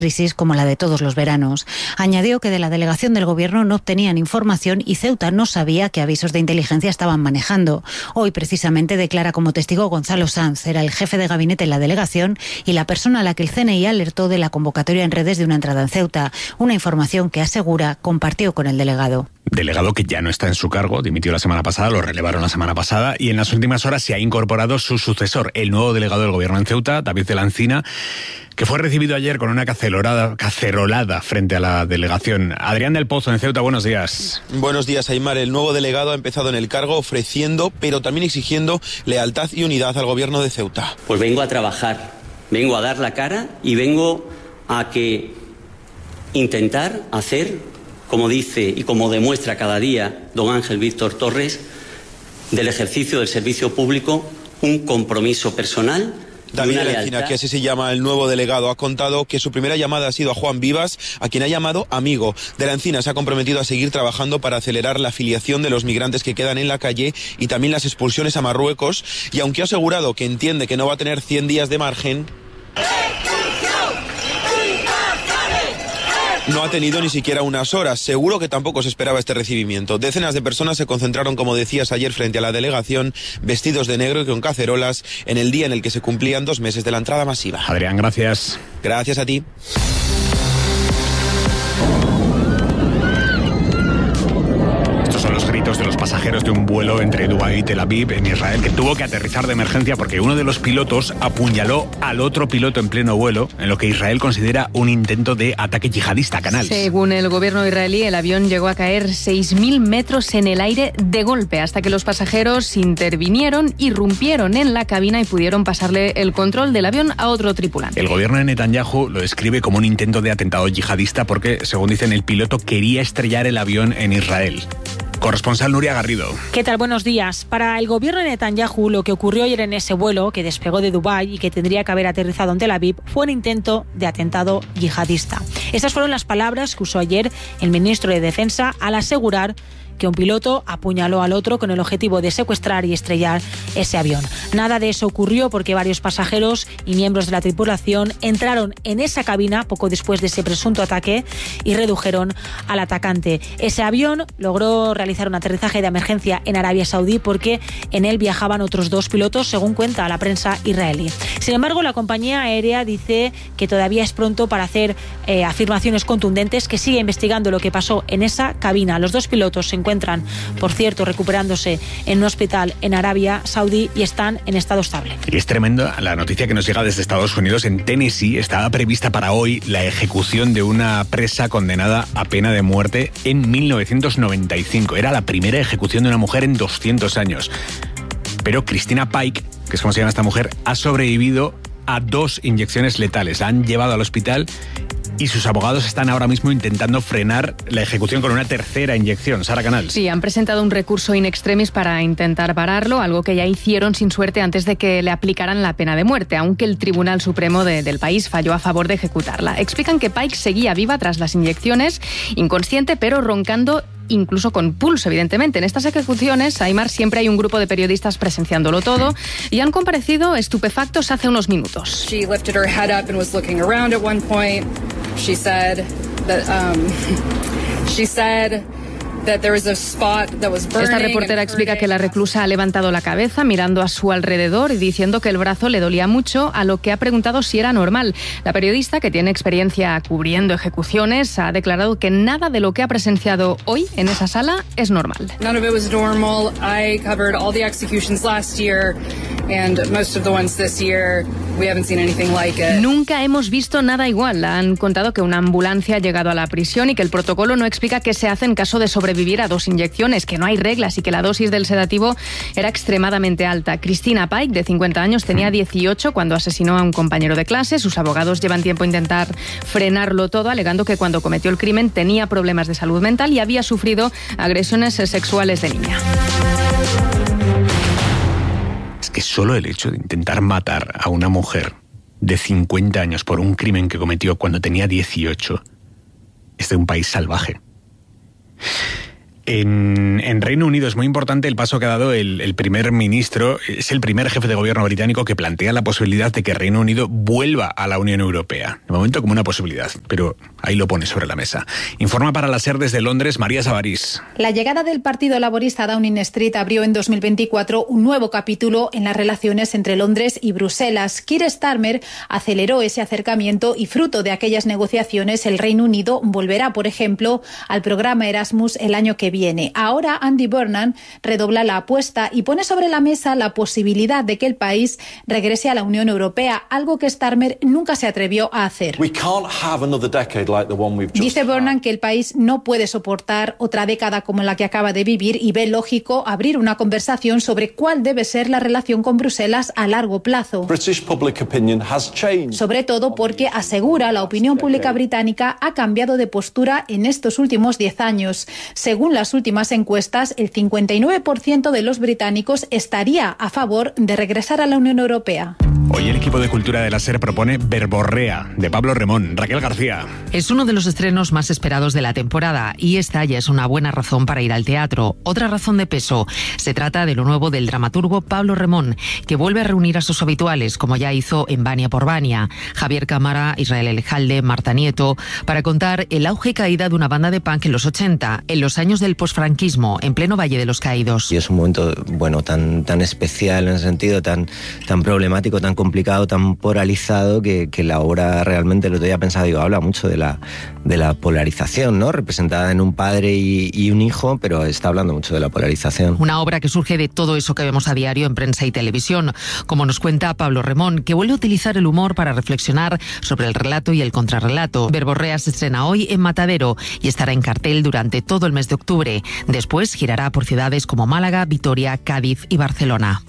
crisis como la de todos los veranos. Añadió que de la delegación del Gobierno no obtenían información y Ceuta no sabía qué avisos de inteligencia estaban manejando. Hoy, precisamente, declara como testigo Gonzalo Sanz, era el jefe de gabinete en la delegación y la persona a la que el CNI alertó de la convocatoria en redes de una entrada en Ceuta, una información que asegura compartió con el delegado. Delegado que ya no está en su cargo, dimitió la semana pasada, lo relevaron la semana pasada y en las últimas horas se ha incorporado su sucesor, el nuevo delegado del Gobierno en Ceuta, David de la Encina, que fue recibido ayer con una cacerolada frente a la delegación. Adrián del Pozo, en Ceuta, buenos días. Buenos días, Aimar. El nuevo delegado ha empezado en el cargo ofreciendo, pero también exigiendo lealtad y unidad al Gobierno de Ceuta. Pues vengo a trabajar, vengo a dar la cara y vengo a intentar hacer, como dice y como demuestra cada día don Ángel Víctor Torres, del ejercicio del servicio público un compromiso personal. David de la Encina, que así se llama el nuevo delegado, ha contado que su primera llamada ha sido a Juan Vivas, a quien ha llamado amigo. De la Encina se ha comprometido a seguir trabajando para acelerar la afiliación de los migrantes que quedan en la calle y también las expulsiones a Marruecos, y aunque ha asegurado que entiende que no va a tener 100 días de margen, no ha tenido ni siquiera unas horas. Seguro que tampoco se esperaba este recibimiento. Decenas de personas se concentraron, como decías ayer, frente a la delegación, vestidos de negro y con cacerolas, en el día en el que se cumplían 2 meses de la entrada masiva. Adrián, gracias. Gracias a ti. De los pasajeros de un vuelo entre Dubái y Tel Aviv en Israel que tuvo que aterrizar de emergencia porque uno de los pilotos apuñaló al otro piloto en pleno vuelo en lo que Israel considera un intento de ataque yihadista. Canal. Según el gobierno israelí, el avión llegó a caer 6.000 metros en el aire de golpe hasta que los pasajeros intervinieron, irrumpieron en la cabina y pudieron pasarle el control del avión a otro tripulante. El gobierno de Netanyahu lo describe como un intento de atentado yihadista porque, según dicen, el piloto quería estrellar el avión en Israel. Corresponsal Nuria Garrido. ¿Qué tal? Buenos días. Para el gobierno de Netanyahu, lo que ocurrió ayer en ese vuelo, que despegó de Dubái y que tendría que haber aterrizado en Tel Aviv, fue un intento de atentado yihadista. Estas fueron las palabras que usó ayer el ministro de Defensa al asegurar que un piloto apuñaló al otro con el objetivo de secuestrar y estrellar ese avión. Nada de eso ocurrió porque varios pasajeros y miembros de la tripulación entraron en esa cabina poco después de ese presunto ataque y redujeron al atacante. Ese avión logró realizar un aterrizaje de emergencia en Arabia Saudí porque en él viajaban otros 2 pilotos, según cuenta la prensa israelí. Sin embargo, la compañía aérea dice que todavía es pronto para hacer afirmaciones contundentes, que sigue investigando lo que pasó en esa cabina. Los 2 pilotos se encuentran, por cierto, recuperándose en un hospital en Arabia Saudí y están en estado estable. Y es tremendo la noticia que nos llega desde Estados Unidos. En Tennessee estaba prevista para hoy la ejecución de una presa condenada a pena de muerte en 1995. Era la primera ejecución de una mujer en 200 años. Pero Christina Pike, que es como se llama esta mujer, ha sobrevivido a 2 inyecciones letales. La han llevado al hospital y sus abogados están ahora mismo intentando frenar la ejecución con una tercera inyección. Sara Canals. Sí, han presentado un recurso in extremis para intentar pararlo, algo que ya hicieron sin suerte antes de que le aplicaran la pena de muerte, aunque el Tribunal Supremo del país falló a favor de ejecutarla. Explican que Pike seguía viva tras las inyecciones, inconsciente pero roncando, incluso con pulso, evidentemente. En estas ejecuciones, Aimar, siempre hay un grupo de periodistas presenciándolo todo y han comparecido estupefactos hace unos minutos. She lifted her head up and was looking around at one point. She said that there was a spot that was burning. Esta reportera explica que la reclusa ha levantado la cabeza mirando a su alrededor y diciendo que el brazo le dolía mucho, a lo que ha preguntado si era normal. La periodista, que tiene experiencia cubriendo ejecuciones, ha declarado que nada de lo que ha presenciado hoy en esa sala es normal. None of it was normal. I covered all the executions last year and most of the ones this year. We haven't seen anything like it. Nunca hemos visto nada igual. Han contado que una ambulancia ha llegado a la prisión y que el protocolo no explica qué se hace en caso de sobrevivir a 2 inyecciones, que no hay reglas y que la dosis del sedativo era extremadamente alta. Christina Pike, de 50 años, tenía 18 cuando asesinó a un compañero de clase. Sus abogados llevan tiempo a intentar frenarlo todo, alegando que cuando cometió el crimen tenía problemas de salud mental y había sufrido agresiones sexuales de niña. Es que solo el hecho de intentar matar a una mujer de 50 años por un crimen que cometió cuando tenía 18 es de un país salvaje. En Reino Unido es muy importante el paso que ha dado el primer ministro. Es el primer jefe de gobierno británico que plantea la posibilidad de que Reino Unido vuelva a la Unión Europea. De momento como una posibilidad, pero ahí lo pone sobre la mesa. Informa para la SER desde Londres, María Sabarís. La llegada del Partido Laborista a Downing Street abrió en 2024 un nuevo capítulo en las relaciones entre Londres y Bruselas. Keir Starmer aceleró ese acercamiento y fruto de aquellas negociaciones el Reino Unido volverá, por ejemplo, al programa Erasmus el año que viene. Ahora Andy Burnham redobla la apuesta y pone sobre la mesa la posibilidad de que el país regrese a la Unión Europea, algo que Starmer nunca se atrevió a hacer. Dice Burnham que el país no puede soportar otra década como la que acaba de vivir y ve lógico abrir una conversación sobre cuál debe ser la relación con Bruselas a largo plazo. Sobre todo porque, asegura, la opinión pública británica ha cambiado de postura en estos últimos 10 años. Según las últimas encuestas, el 59% de los británicos estaría a favor de regresar a la Unión Europea. Hoy el equipo de cultura de la SER propone Verborrea, de Pablo Remón. Raquel García. Es uno de los estrenos más esperados de la temporada y esta ya es una buena razón para ir al teatro. Otra razón de peso. Se trata de lo nuevo del dramaturgo Pablo Remón, que vuelve a reunir a sus habituales, como ya hizo en Vania por Vania. Javier Cámara, Israel Elejalde, Marta Nieto, para contar el auge y caída de una banda de punk en los 80, en los años del posfranquismo, en pleno Valle de los Caídos. Y es un momento, tan especial en ese sentido, tan problemático, tan complicado, tan polarizado, que la obra realmente, lo que había pensado, habla mucho de la polarización, ¿no? Representada en un padre y un hijo, pero está hablando mucho de la polarización. Una obra que surge de todo eso que vemos a diario en prensa y televisión, como nos cuenta Pablo Remón, que vuelve a utilizar el humor para reflexionar sobre el relato y el contrarrelato. Verborrea se estrena hoy en Matadero y estará en cartel durante todo el mes de octubre. Después girará por ciudades como Málaga, Vitoria, Cádiz y Barcelona.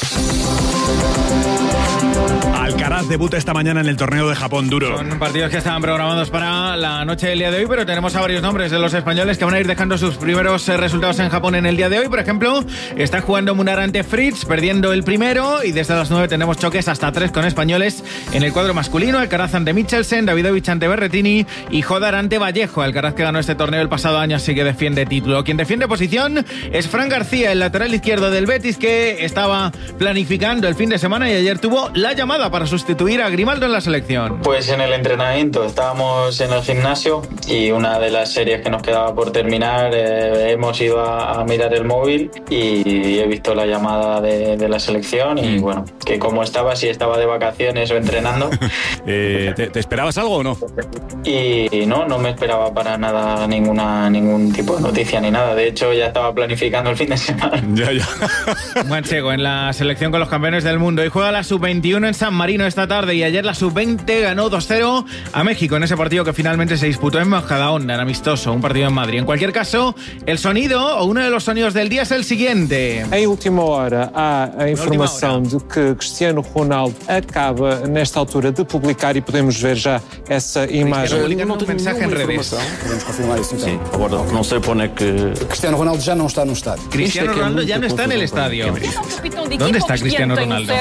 Alcaraz debuta esta mañana en el torneo de Japón duro. Son partidos que estaban programados para la noche del día de hoy, pero tenemos a varios nombres de los españoles que van a ir dejando sus primeros resultados en Japón en el día de hoy. Por ejemplo, está jugando Munar ante Fritz, perdiendo el primero, y desde las 9 tenemos choques hasta 3 con españoles en el cuadro masculino. Alcaraz ante Michelsen, Davidovich ante Berrettini y Jodar ante Vallejo. Alcaraz, que ganó este torneo el pasado año, así que defiende título. Quien defiende posición es Fran García, el lateral izquierdo del Betis, que estaba planificando el fin de semana y ayer tuvo la llamada para sustituir a Grimaldo en la selección. Pues en el entrenamiento estábamos en el gimnasio y una de las series que nos quedaba por terminar, hemos ido a mirar el móvil y he visto la llamada de la selección y bueno, que como estaba, si estaba de vacaciones o entrenando. ¿Te esperabas algo o no? Y no me esperaba para nada ningún tipo de noticia ni nada. De hecho, ya estaba planificando el fin de semana. Ya. Manchego en la selección con los campeones del mundo y juega la sub-21 en San Marino esta tarde, y ayer la sub-20 ganó 2-0 a México en ese partido que finalmente se disputó en Majadahonda, en amistoso, un partido en Madrid. En cualquier caso, el sonido o uno de los sonidos del día es el siguiente. Em última hora há a informação de que Cristiano Ronaldo acaba nesta altura de publicar e podemos ver já essa imagem. Publica un mensaje en redes. Podemos confirmar isso então. Agora não sei para onde é que Cristiano Ronaldo já não está no estádio. Cristiano Ronaldo ya no está en el estadio. ¿Dónde está Cristiano Ronaldo?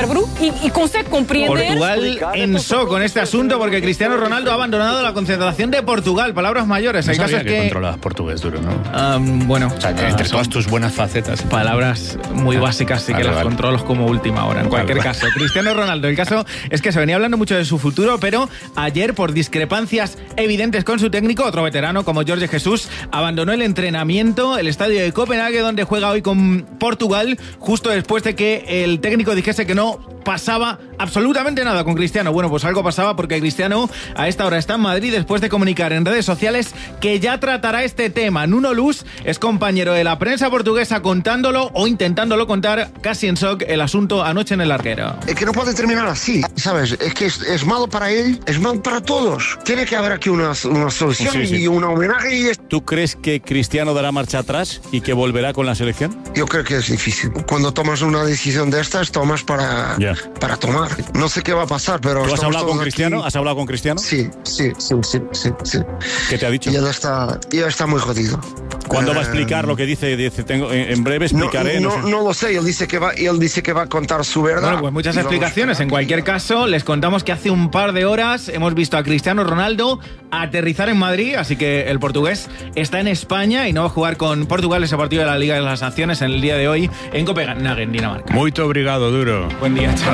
Portugal en shock con este asunto porque Cristiano Ronaldo ha abandonado la concentración de Portugal. Palabras mayores. El caso es que controlas portugués duro, ¿no? Bueno, o sea, que entre todas tus buenas facetas. Palabras muy básicas, sí que las controlas como última hora. En cualquier caso, Cristiano Ronaldo, el caso es que se venía hablando mucho de su futuro, pero ayer, por discrepancias evidentes con su técnico, otro veterano como Jorge Jesús, abandonó el entrenamiento, el estadio de Copenhague, donde juega hoy con Portugal, justo después de que el técnico dijese que no pasaba absolutamente nada con Cristiano. Bueno, pues algo pasaba porque Cristiano a esta hora está en Madrid después de comunicar en redes sociales que ya tratará este tema. Nuno Luz es compañero de la prensa portuguesa contándolo o intentándolo contar, casi en shock, el asunto anoche en el Larguero. Es que no puede terminar así, ¿sabes? Es que es malo para él, es malo para todos. Tiene que haber aquí una solución y un homenaje. ¿Tú crees que Cristiano dará marcha atrás y que volverá con la selección? Yo creo que es difícil. Cuando tomas una decisión de estas, tomas para tomar. No sé qué va a pasar, pero... ¿Tú has hablado con Cristiano? Aquí. ¿Has hablado con Cristiano? Sí. ¿Qué te ha dicho? Ya está muy jodido. ¿Cuándo va a explicar lo que dice? Dice en breve explicaré. No lo sé, él dice que va a contar su verdad. Bueno, pues muchas explicaciones. En cualquier caso, les contamos que hace un par de horas hemos visto a Cristiano Ronaldo aterrizar en Madrid, así que el portugués está en España y no va a jugar con Portugal ese partido de la Liga de las Naciones en el día de hoy en Copenhague, en Dinamarca. Muy obrigado, Duro. Buen día, chao.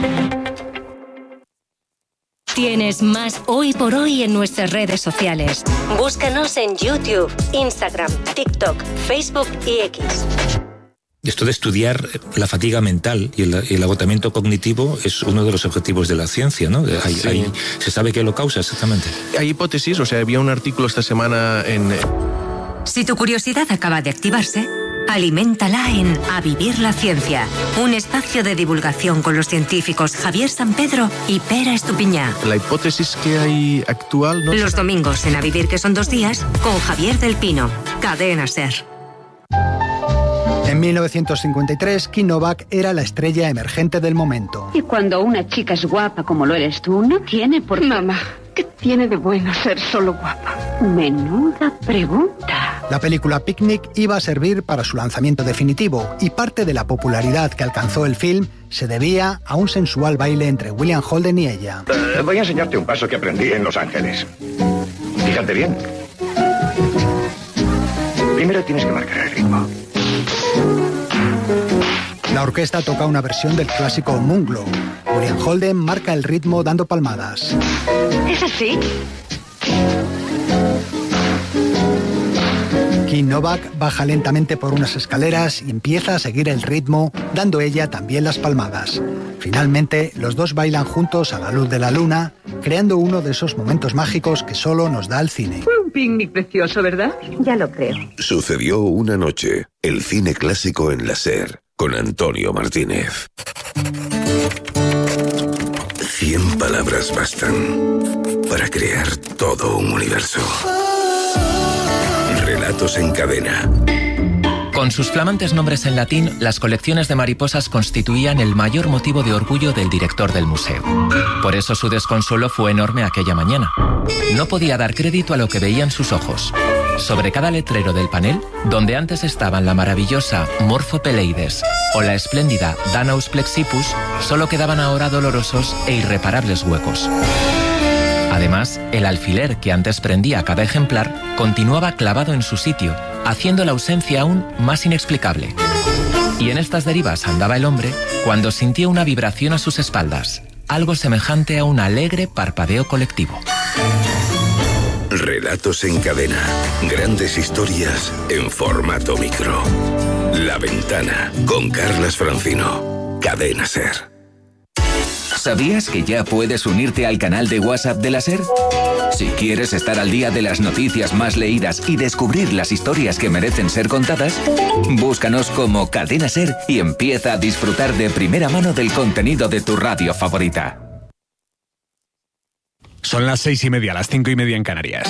Tienes más Hoy por Hoy en nuestras redes sociales. Búscanos en YouTube, Instagram, TikTok, Facebook y X. Esto de estudiar la fatiga mental y el agotamiento cognitivo es uno de los objetivos de la ciencia, ¿no? ¿Se sabe qué lo causa exactamente? Hay hipótesis, había un artículo esta semana en... Si tu curiosidad acaba de activarse, aliméntala en A Vivir la Ciencia, un espacio de divulgación con los científicos Javier Sampedro y Pera Estupiñá. La hipótesis que hay actual... ¿no? Los domingos en A Vivir, que son 2 días, con Javier del Pino, Cadena SER. En 1953, Kim Novak era la estrella emergente del momento. Y cuando una chica es guapa como lo eres tú, no tiene por qué... Mamá, ¿qué tiene de bueno ser solo guapa? Menuda pregunta. La película Picnic iba a servir para su lanzamiento definitivo y parte de la popularidad que alcanzó el film se debía a un sensual baile entre William Holden y ella. Voy a enseñarte un paso que aprendí en Los Ángeles. Fíjate bien. Primero tienes que marcar el ritmo. La orquesta toca una versión del clásico Moonglow. William Holden marca el ritmo dando palmadas. ¿Es así? Kim Novak baja lentamente por unas escaleras y empieza a seguir el ritmo, dando ella también las palmadas. Finalmente, los dos bailan juntos a la luz de la luna, creando uno de esos momentos mágicos que solo nos da el cine. Fue un picnic precioso, ¿verdad? Ya lo creo. Sucedió una noche, el cine clásico en la SER, con Antonio Martínez. 100 palabras bastan para crear todo un universo. Relatos en cadena. Con sus flamantes nombres en latín, las colecciones de mariposas constituían el mayor motivo de orgullo del director del museo. Por eso su desconsuelo fue enorme aquella mañana. No podía dar crédito a lo que veían sus ojos. Sobre cada letrero del panel, donde antes estaban la maravillosa Morphopeleides o la espléndida Danaus plexippus, solo quedaban ahora dolorosos e irreparables huecos. Además, el alfiler que antes prendía cada ejemplar continuaba clavado en su sitio, haciendo la ausencia aún más inexplicable. Y en estas derivas andaba el hombre cuando sintió una vibración a sus espaldas, algo semejante a un alegre parpadeo colectivo. Relatos en cadena. Grandes historias en formato micro. La Ventana, con Carlas Francino. Cadena SER. ¿Sabías que ya puedes unirte al canal de WhatsApp de la SER? Si quieres estar al día de las noticias más leídas y descubrir las historias que merecen ser contadas, búscanos como Cadena SER y empieza a disfrutar de primera mano del contenido de tu radio favorita. Son las 6:30, las 5:30 en Canarias.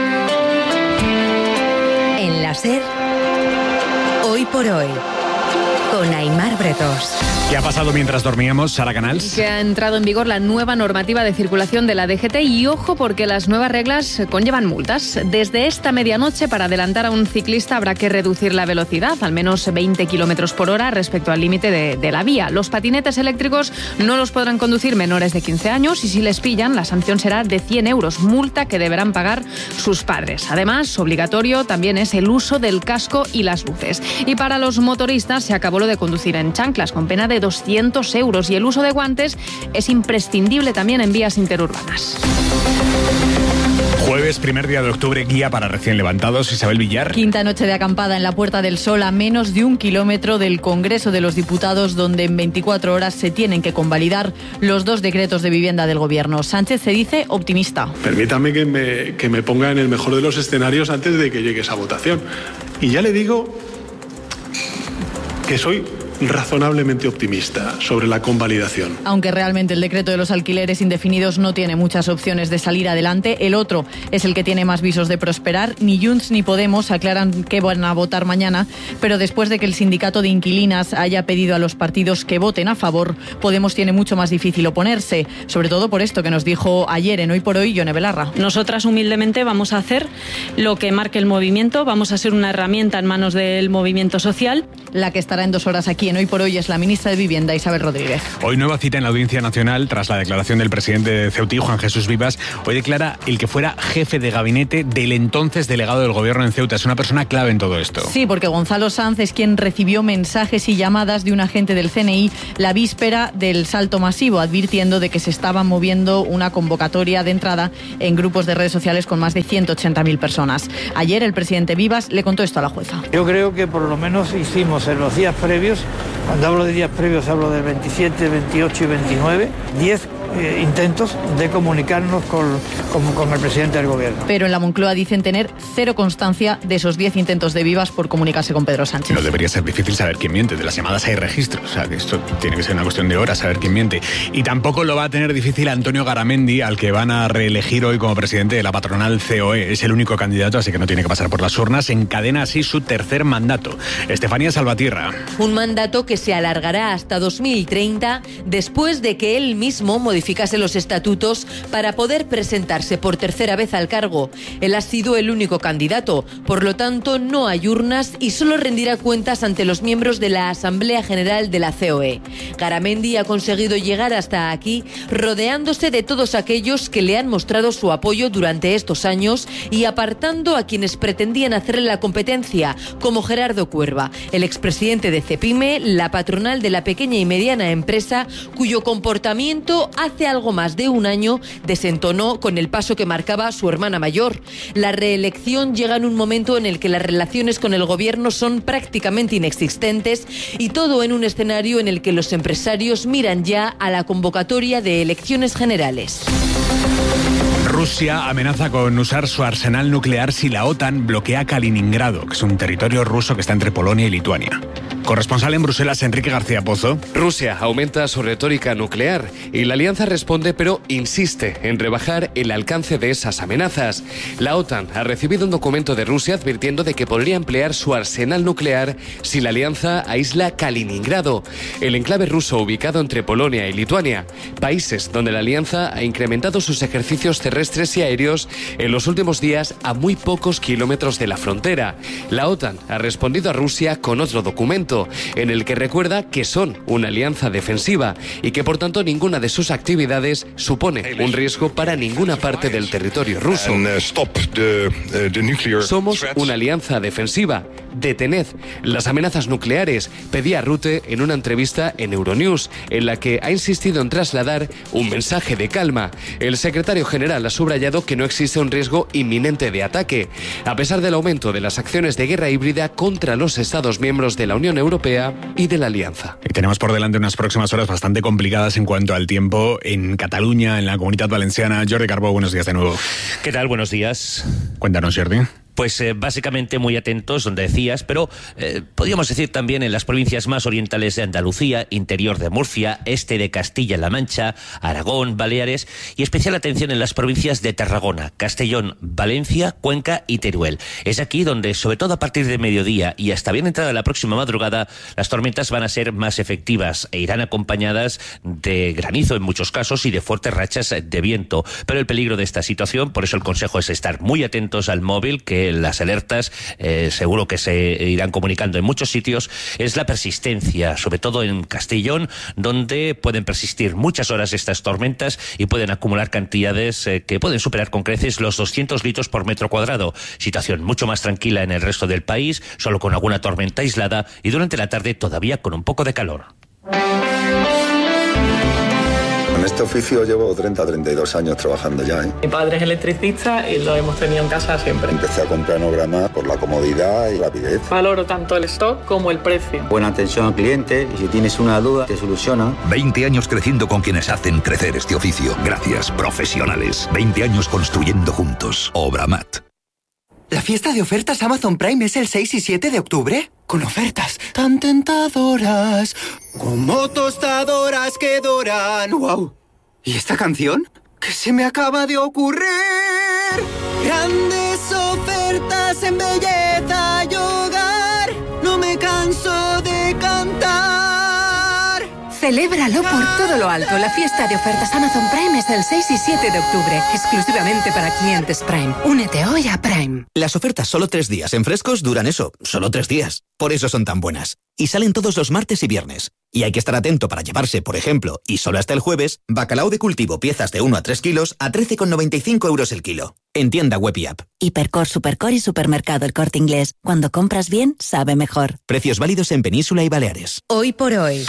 En la SER, Hoy por Hoy, con Aimar Bretos. ¿Qué ha pasado mientras dormíamos, Sara Canals? Que ha entrado en vigor la nueva normativa de circulación de la DGT y ojo porque las nuevas reglas conllevan multas. Desde esta medianoche, para adelantar a un ciclista habrá que reducir la velocidad, al menos 20 kilómetros por hora respecto al límite de la vía. Los patinetes eléctricos no los podrán conducir menores de 15 años y si les pillan, la sanción será de 100 euros, multa que deberán pagar sus padres. Además, obligatorio también es el uso del casco y las luces. Y para los motoristas se acabó lo de conducir en chanclas, con pena de 200 euros y el uso de guantes es imprescindible también en vías interurbanas. Jueves, primer día de octubre, guía para recién levantados. Isabel Villar. Quinta noche de acampada en la Puerta del Sol, a menos de 1 kilómetro del Congreso de los Diputados, donde en 24 horas se tienen que convalidar los 2 decretos de vivienda del Gobierno. Sánchez se dice optimista. Permítame que me ponga en el mejor de los escenarios antes de que llegue esa votación. Y ya le digo que soy razonablemente optimista sobre la convalidación. Aunque realmente el decreto de los alquileres indefinidos no tiene muchas opciones de salir adelante, el otro es el que tiene más visos de prosperar. Ni Junts ni Podemos aclaran que van a votar mañana, pero después de que el sindicato de inquilinas haya pedido a los partidos que voten a favor, Podemos tiene mucho más difícil oponerse, sobre todo por esto que nos dijo ayer en Hoy por Hoy Yone Belarra. Nosotras humildemente vamos a hacer lo que marque el movimiento, vamos a ser una herramienta en manos del movimiento social. La que estará en 2 horas aquí en Hoy por Hoy es la ministra de Vivienda, Isabel Rodríguez. Hoy nueva cita en la Audiencia Nacional tras la declaración del presidente de Ceutí, Juan Jesús Vivas. Hoy declara el que fuera jefe de gabinete del entonces delegado del gobierno en Ceuta. Es una persona clave en todo esto. Sí, porque Gonzalo Sanz es quien recibió mensajes y llamadas de un agente del CNI la víspera del salto masivo, advirtiendo de que se estaba moviendo una convocatoria de entrada en grupos de redes sociales con más de 180.000 personas. Ayer el presidente Vivas le contó esto a la jueza. Yo creo que por lo menos hicimos en los días previos, cuando hablo de días previos hablo del 27, 28 y 29, 10 intentos de comunicarnos con el presidente del gobierno. Pero en la Moncloa dicen tener cero constancia de esos 10 intentos de Vivas por comunicarse con Pedro Sánchez. No debería ser difícil saber quién miente. De las llamadas hay registros. O sea, que esto tiene que ser una cuestión de horas saber quién miente. Y tampoco lo va a tener difícil Antonio Garamendi, al que van a reelegir hoy como presidente de la patronal COE. Es el único candidato, así que no tiene que pasar por las urnas. Encadena así su tercer mandato. Estefanía Salvatierra. Un mandato que se alargará hasta 2030 después de que él mismo modificase los estatutos para poder presentarse por tercera vez al cargo. Él ha sido el único candidato, por lo tanto no hay urnas y solo rendirá cuentas ante los miembros de la Asamblea General de la COE. Garamendi ha conseguido llegar hasta aquí rodeándose de todos aquellos que le han mostrado su apoyo durante estos años y apartando a quienes pretendían hacerle la competencia, como Gerardo Cuerva, el expresidente de Cepime, la patronal de la pequeña y mediana empresa, cuyo comportamiento hace algo más de un año desentonó con el paso que marcaba su hermana mayor. La reelección llega en un momento en el que las relaciones con el gobierno son prácticamente inexistentes y todo en un escenario en el que los empresarios miran ya a la convocatoria de elecciones generales. Rusia amenaza con usar su arsenal nuclear si la OTAN bloquea Kaliningrado, que es un territorio ruso que está entre Polonia y Lituania. Corresponsal en Bruselas, Enrique García Pozo. Rusia aumenta su retórica nuclear y la alianza responde, pero insiste en rebajar el alcance de esas amenazas. La OTAN ha recibido un documento de Rusia advirtiendo de que podría emplear su arsenal nuclear si la alianza aísla Kaliningrado, el enclave ruso ubicado entre Polonia y Lituania, países donde la alianza ha incrementado sus ejercicios terrestres y aéreos en los últimos días a muy pocos kilómetros de la frontera. La OTAN ha respondido a Rusia con otro documento en el que recuerda que son una alianza defensiva y que por tanto ninguna de sus actividades supone un riesgo para ninguna parte del territorio ruso. Somos una alianza defensiva. Detened las amenazas nucleares, pedía Rutte en una entrevista en Euronews, en la que ha insistido en trasladar un mensaje de calma. El secretario general ha subrayado que no existe un riesgo inminente de ataque, a pesar del aumento de las acciones de guerra híbrida contra los Estados miembros de la Unión Europea y de la Alianza. Y tenemos por delante unas próximas horas bastante complicadas en cuanto al tiempo en Cataluña, en la Comunidad Valenciana. Jordi Carbó, buenos días de nuevo. ¿Qué tal? Buenos días. Cuéntanos, Jordi. Pues básicamente muy atentos, donde decías, pero podríamos decir también en las provincias más orientales de Andalucía, interior de Murcia, este de Castilla-La Mancha, Aragón, Baleares, y especial atención en las provincias de Tarragona, Castellón, Valencia, Cuenca y Teruel. Es aquí donde, sobre todo a partir de mediodía y hasta bien entrada la próxima madrugada, las tormentas van a ser más efectivas e irán acompañadas de granizo en muchos casos y de fuertes rachas de viento. Pero el peligro de esta situación, por eso el consejo es estar muy atentos al móvil, que las alertas seguro que se irán comunicando en muchos sitios, es la persistencia, sobre todo en Castellón, donde pueden persistir muchas horas estas tormentas y pueden acumular cantidades que pueden superar con creces los 200 litros por metro cuadrado. Situación mucho más tranquila en el resto del país, solo con alguna tormenta aislada y durante la tarde todavía con un poco de calor. En este oficio llevo 32 años trabajando ya. Mi padre es electricista y lo hemos tenido en casa siempre. Empecé a comprar Nograma por la comodidad y rapidez. Valoro tanto el stock como el precio. Buena atención al cliente y si tienes una duda te soluciona. 20 años creciendo con quienes hacen crecer este oficio. Gracias, profesionales. 20 años construyendo juntos. Obramat. ¿La fiesta de ofertas Amazon Prime es el 6 y 7 de octubre? Con ofertas tan tentadoras, como tostadoras que doran. ¡Wow! ¿Y esta canción? ¿Qué se me acaba de ocurrir? Grandes ofertas en belleza y hogar, no me canso de cantar. Celébralo por todo lo alto. La fiesta de ofertas Amazon Prime es el 6 y 7 de octubre, exclusivamente para clientes Prime. Únete hoy a Prime. Las ofertas solo 3 días en Frescos duran eso, solo 3 días. Por eso son tan buenas. Y salen todos los martes y viernes. Y hay que estar atento para llevarse, por ejemplo, y solo hasta el jueves, bacalao de cultivo piezas de 1 a 3 kilos a 13,95 euros el kilo. En tienda web y app. Hipercor, Supercor y Supermercado El Corte Inglés. Cuando compras bien, sabe mejor. Precios válidos en Península y Baleares. Hoy por hoy,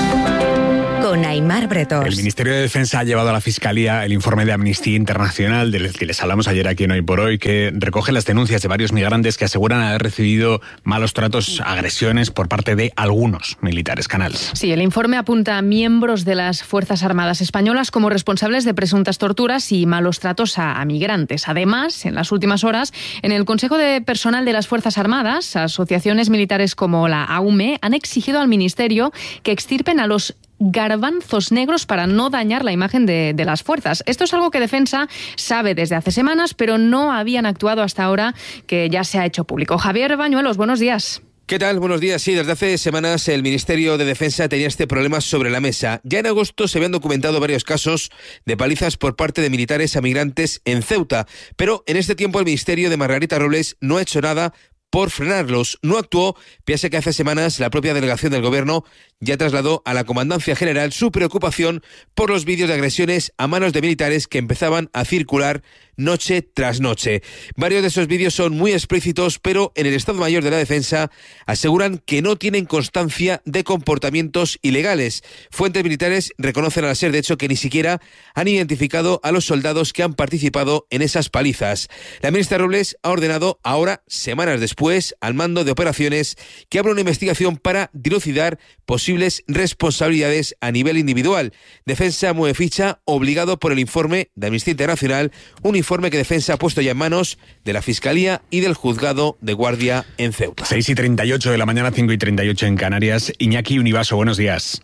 con Aimar Bretós. El Ministerio de Defensa ha llevado a la Fiscalía el informe de Amnistía Internacional, del que les hablamos ayer aquí en Hoy por Hoy, que recoge las denuncias de varios migrantes que aseguran haber recibido malos tratos, agresiones por parte de algunos militares. Canals. Sí, el informe apunta a miembros de las Fuerzas Armadas españolas como responsables de presuntas torturas y malos tratos a migrantes. Además, en las últimas horas, en el Consejo de Personal de las Fuerzas Armadas, asociaciones militares como la AUME han exigido al Ministerio que extirpen a los garbanzos negros para no dañar la imagen de las fuerzas. Esto es algo que Defensa sabe desde hace semanas, pero no habían actuado hasta ahora, que ya se ha hecho público. Javier Bañuelos, buenos días. ¿Qué tal? Buenos días. Sí, desde hace semanas el Ministerio de Defensa tenía este problema sobre la mesa. Ya en agosto se habían documentado varios casos de palizas por parte de militares a migrantes en Ceuta, pero en este tiempo el Ministerio de Margarita Robles no ha hecho nada por frenarlos. No actuó, pese a que hace semanas la propia delegación del Gobierno ya trasladó a la Comandancia General su preocupación por los vídeos de agresiones a manos de militares que empezaban a circular noche tras noche. Varios de esos vídeos son muy explícitos, pero en el Estado Mayor de la Defensa aseguran que no tienen constancia de comportamientos ilegales. Fuentes militares reconocen al SER, de hecho, que ni siquiera han identificado a los soldados que han participado en esas palizas. La ministra Robles ha ordenado ahora, semanas después, al mando de operaciones que abra una investigación para dilucidar posibles responsabilidades a nivel individual. Defensa mueve ficha, obligado por el informe de Amnistía Internacional, un informe que Defensa ha puesto ya en manos de la Fiscalía y del Juzgado de Guardia en Ceuta. 6:38 de la mañana, 5:38 en Canarias. Iñaki Univaso, buenos días.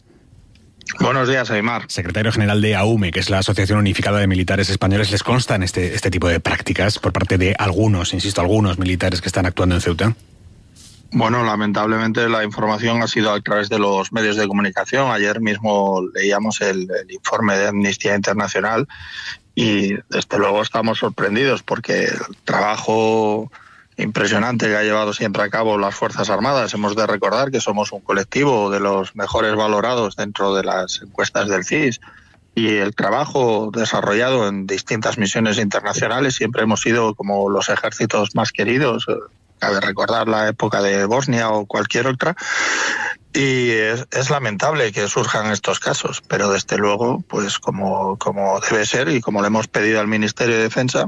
Buenos días, Aimar. Secretario general de AUME, que es la Asociación Unificada de Militares Españoles. ¿Les constan este tipo de prácticas por parte de algunos, insisto, algunos militares que están actuando en Ceuta? Bueno, lamentablemente la información ha sido a través de los medios de comunicación. Ayer mismo leíamos el informe de Amnistía Internacional y desde luego estamos sorprendidos porque el trabajo impresionante que ha llevado siempre a cabo las Fuerzas Armadas. Hemos de recordar que somos un colectivo de los mejores valorados dentro de las encuestas del CIS, y el trabajo desarrollado en distintas misiones internacionales siempre hemos sido como los ejércitos más queridos. Cabe recordar la época de Bosnia o cualquier otra, y es lamentable que surjan estos casos, pero desde luego, pues como debe ser y como le hemos pedido al Ministerio de Defensa,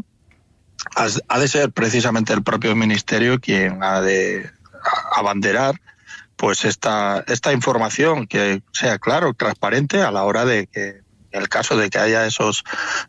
ha de ser precisamente el propio Ministerio quien ha de abanderar pues esta información, que sea claro, transparente, a la hora de que, en el caso de que haya esos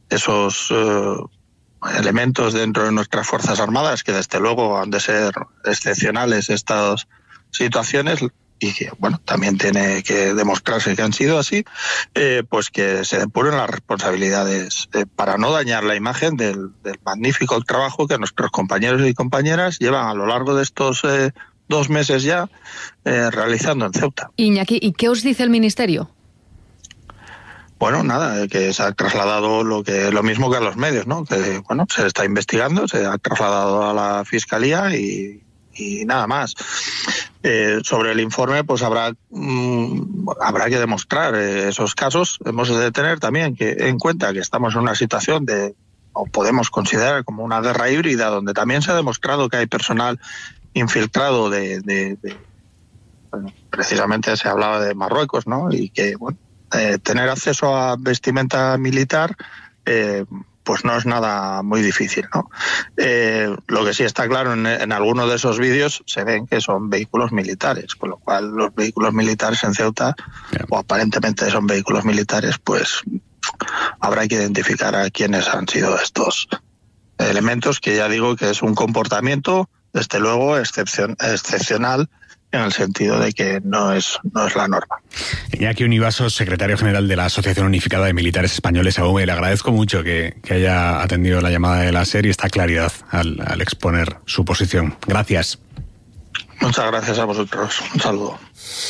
elementos dentro de nuestras Fuerzas Armadas, que desde luego han de ser excepcionales estas situaciones, y que bueno, también tiene que demostrarse que han sido así, pues que se depuren las responsabilidades para no dañar la imagen del magnífico trabajo que nuestros compañeros y compañeras llevan a lo largo de estos 2 meses ya realizando en Ceuta. Iñaki, ¿y qué os dice el Ministerio? Bueno, nada, que se ha trasladado lo mismo que a los medios, ¿no? Que bueno, se está investigando, se ha trasladado a la Fiscalía y nada más. Sobre el informe, pues habrá que demostrar esos casos. Hemos de tener también en cuenta que estamos en una situación o podemos considerar como una guerra híbrida, donde también se ha demostrado que hay personal infiltrado bueno, precisamente se hablaba de Marruecos, ¿no? Y que, bueno, tener acceso a vestimenta militar pues no es nada muy difícil, ¿no? Lo que sí está claro, en algunos de esos vídeos se ven que son vehículos militares, con lo cual los vehículos militares en Ceuta, o aparentemente son vehículos militares, pues habrá que identificar a quiénes han sido elementos que ya digo que es un comportamiento, desde luego, excepcional, en el sentido de que no es la norma. Iñaki Univasos, secretario general de la Asociación Unificada de Militares Españoles, AUME, le agradezco mucho que haya atendido la llamada de la SER y esta claridad al exponer su posición. Gracias. Muchas gracias a vosotros. Un saludo.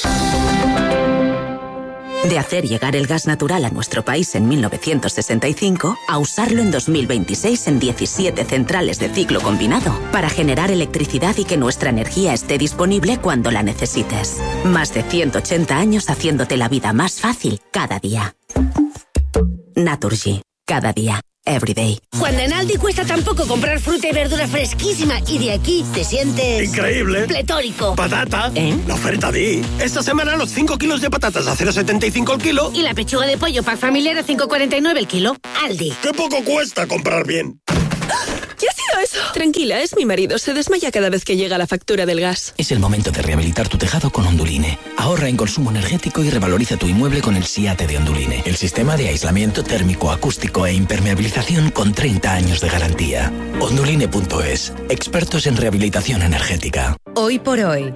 De hacer llegar el gas natural a nuestro país en 1965 a usarlo en 2026 en 17 centrales de ciclo combinado para generar electricidad y que nuestra energía esté disponible cuando la necesites. Más de 180 años haciéndote la vida más fácil cada día. Naturgy. Cada día. Everyday. Cuando en Aldi cuesta tan poco comprar fruta y verdura fresquísima y de aquí te sientes... ¡increíble! ¡Pletórico! ¡Patata! La oferta Di. Esta semana los 5 kilos de patatas a 0,75 el kilo. Y la pechuga de pollo pack familiar a 5,49 el kilo. Aldi. ¡Qué poco cuesta comprar bien! ¿Qué ha sido eso? Tranquila, es mi marido. Se desmaya cada vez que llega la factura del gas. Es el momento de rehabilitar tu tejado con Onduline. Ahorra en consumo energético y revaloriza tu inmueble con el SIATE de Onduline. El sistema de aislamiento térmico, acústico e impermeabilización con 30 años de garantía. Onduline.es. Expertos en rehabilitación energética. Hoy por hoy.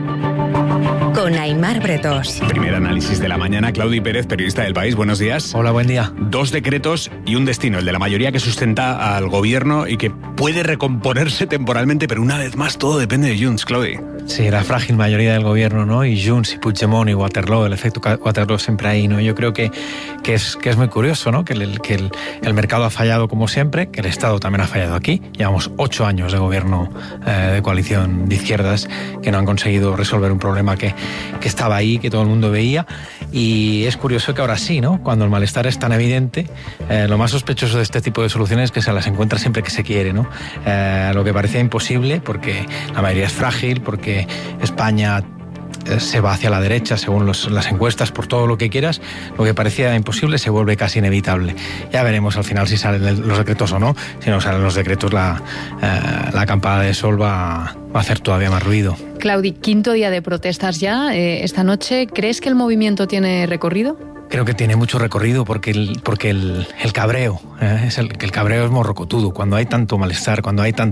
Con Aimar Bretós. Primer análisis de la mañana. Claudi Pérez, periodista del País. Buenos días. Hola, buen día. 2 decretos y un destino, el de la mayoría que sustenta al gobierno y que puede recomponerse temporalmente, pero una vez más todo depende de Junts, Claudi. Sí, la frágil mayoría del gobierno, ¿no? Y Junts y Puigdemont y Waterloo, el efecto Waterloo siempre ahí, ¿no? Yo creo que es muy curioso, ¿no? Que el mercado ha fallado como siempre, que el Estado también ha fallado aquí. Llevamos 8 años de gobierno de coalición de izquierdas que no han conseguido resolver un problema que estaba ahí, que todo el mundo veía, y es curioso que ahora sí, ¿no? Cuando el malestar es tan evidente, lo más sospechoso de este tipo de soluciones es que se las encuentra siempre que se quiere, ¿no? Lo que parecía imposible, porque la mayoría es frágil, porque España se va hacia la derecha según las encuestas, por todo lo que quieras, lo que parecía imposible se vuelve casi inevitable. Ya veremos al final si salen los decretos o no. Si no salen los decretos, la acampada de sol va a hacer todavía más ruido. Claudi, 5º día de protestas ya esta noche. ¿Crees que el movimiento tiene recorrido? Creo que tiene mucho recorrido porque el cabreo, el cabreo es morrocotudo. Cuando hay tanto malestar, cuando hay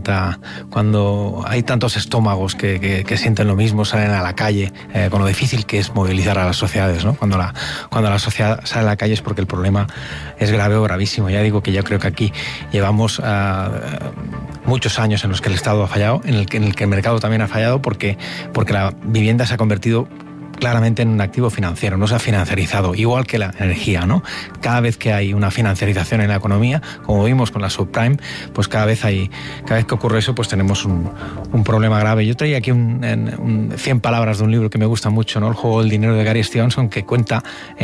tantos estómagos que sienten lo mismo, salen a la calle, con lo difícil que es movilizar a las sociedades, ¿no? Cuando la sociedad sale a la calle es porque el problema es grave o gravísimo. Ya digo que yo creo que aquí llevamos muchos años en los que el Estado ha fallado, en el que el mercado también ha fallado, porque la vivienda se ha convertido claramente en un activo financiero, no se ha financiarizado, igual que la energía, ¿no? Cada vez que hay una financiarización en la economía, como vimos con la subprime, pues cada vez que ocurre eso, pues tenemos un problema grave. Yo traía aquí 100 palabras de un libro que me gusta mucho, ¿no? El juego del dinero, de Gary Stevenson, que cuenta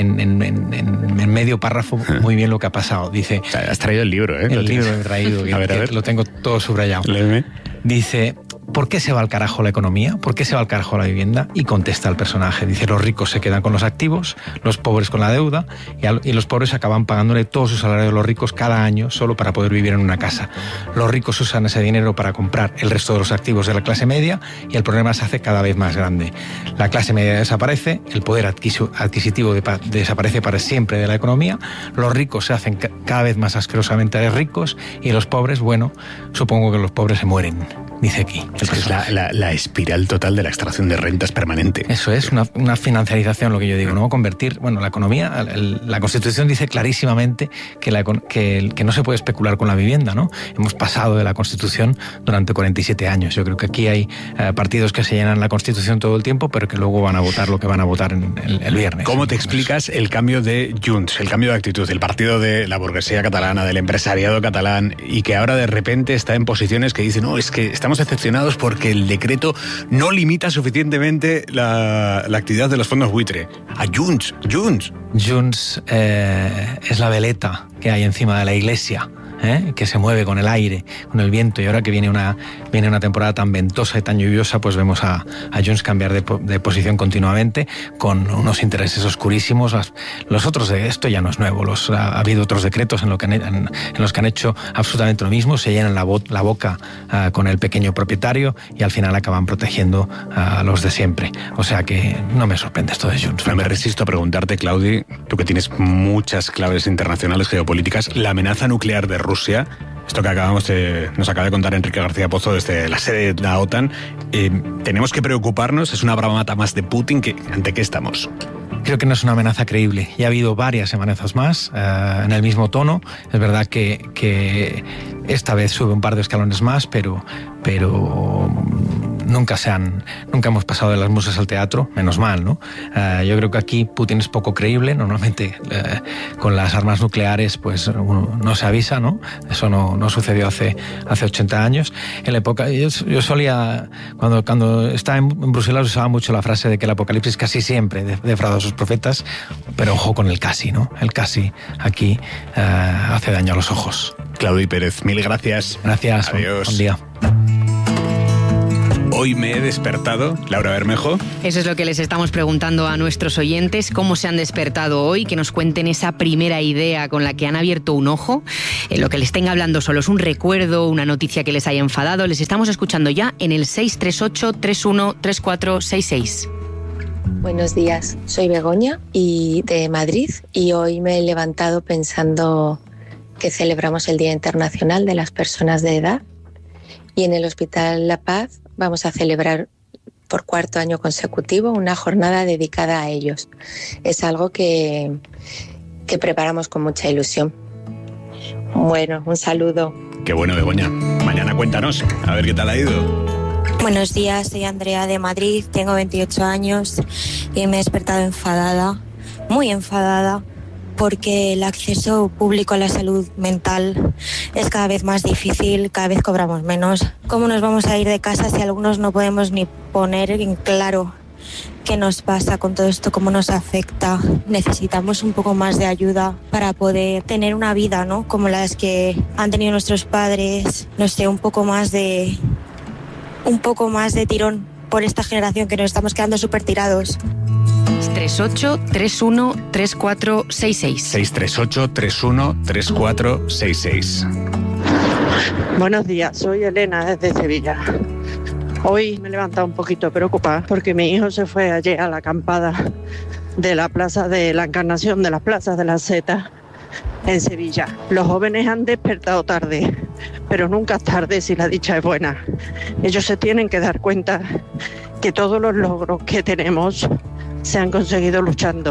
en medio párrafo muy bien lo que ha pasado. Dice... Has traído el libro, ¿eh? El libro he traído, a ver. Lo tengo todo subrayado. Léeme. Dice... ¿Por qué se va al carajo la economía? ¿Por qué se va al carajo la vivienda? Y contesta el personaje. Dice, los ricos se quedan con los activos, los pobres con la deuda, y los pobres acaban pagándole todo su salario a los ricos cada año solo para poder vivir en una casa. Los ricos usan ese dinero para comprar el resto de los activos de la clase media y el problema se hace cada vez más grande. La clase media desaparece, el poder adquisitivo desaparece para siempre de la economía, los ricos se hacen cada vez más asquerosamente ricos y los pobres, bueno, supongo que los pobres se mueren. Dice aquí. Es la espiral total de la extracción de rentas permanente. Eso es, una financiarización, lo que yo digo, ¿no? Convertir, bueno, la economía, la Constitución dice clarísimamente que no se puede especular con la vivienda, ¿no? Hemos pasado de la Constitución durante 47 años. Yo creo que aquí hay partidos que se llenan la Constitución todo el tiempo, pero que luego van a votar lo que van a votar el viernes. ¿Cómo te explicas el cambio de Junts, el cambio de actitud, el partido de la burguesía catalana, del empresariado catalán, y que ahora de repente está en posiciones que dicen, no, es que estamos decepcionados porque el decreto no limita suficientemente la actividad de los fondos buitre? A Junts. Junts es la veleta que hay encima de la iglesia, que se mueve con el aire, con el viento, y ahora que viene una temporada tan ventosa y tan lluviosa, pues vemos a Junts cambiar de posición continuamente, con unos intereses oscurísimos. Los otros de esto ya no es nuevo, ha habido otros decretos en los que han hecho absolutamente lo mismo, se llenan la boca con el pequeño propietario y al final acaban protegiendo a los de siempre. O sea que no me sorprende esto de Junts. No me resisto a preguntarte, Claudi, tú que tienes muchas claves internacionales geopolíticas, la amenaza nuclear de Rusia esto que nos acaba de contar Enrique García Pozo desde la sede de la OTAN. ¿Tenemos que preocuparnos? ¿Es una bravata más de Putin? ¿Ante qué estamos? Creo que no es una amenaza creíble. Ya ha habido varias amenazas más en el mismo tono. Es verdad que esta vez sube un par de escalones más, pero nunca hemos pasado de las musas al teatro, menos mal, ¿no? Yo creo que aquí Putin es poco creíble. Normalmente con las armas nucleares pues uno no se avisa, ¿no? Eso no sucedió hace 80 años. En la época, yo solía, cuando estaba en Bruselas, usaba mucho la frase de que el apocalipsis casi siempre defrauda a sus profetas, pero ojo con el casi, ¿no? El casi aquí hace daño a los ojos. Claudio Pérez, mil gracias. Gracias. Adiós. Buen día. Hoy me he despertado, Laura Bermejo. Eso es lo que les estamos preguntando a nuestros oyentes, cómo se han despertado hoy, que nos cuenten esa primera idea con la que han abierto un ojo, lo que les tenga hablando solo es un recuerdo, una noticia que les haya enfadado. Les estamos escuchando ya en el 638-313466. Buenos días, soy Begoña y de Madrid, y hoy me he levantado pensando que celebramos el Día Internacional de las Personas de Edad, y en el Hospital La Paz vamos a celebrar por cuarto año consecutivo una jornada dedicada a ellos. Es algo que preparamos con mucha ilusión. Bueno, un saludo. Qué bueno, Begoña. Mañana cuéntanos, a ver qué tal ha ido. Buenos días, soy Andrea de Madrid, tengo 28 años y me he despertado enfadada, muy enfadada, porque el acceso público a la salud mental es cada vez más difícil, cada vez cobramos menos. ¿Cómo nos vamos a ir de casa si algunos no podemos ni poner en claro qué nos pasa con todo esto, cómo nos afecta? Necesitamos un poco más de ayuda para poder tener una vida, ¿no? Como las que han tenido nuestros padres, no sé, un poco más de tirón por esta generación que nos estamos quedando súper tirados. 638-313466. 638-313466. Buenos días, soy Elena desde Sevilla. Hoy me he levantado un poquito preocupada porque mi hijo se fue ayer a la acampada de la Plaza de la Encarnación, de las plazas de la Zeta en Sevilla. Los jóvenes han despertado tarde, pero nunca es tarde si la dicha es buena. Ellos se tienen que dar cuenta que todos los logros que tenemos se han conseguido luchando.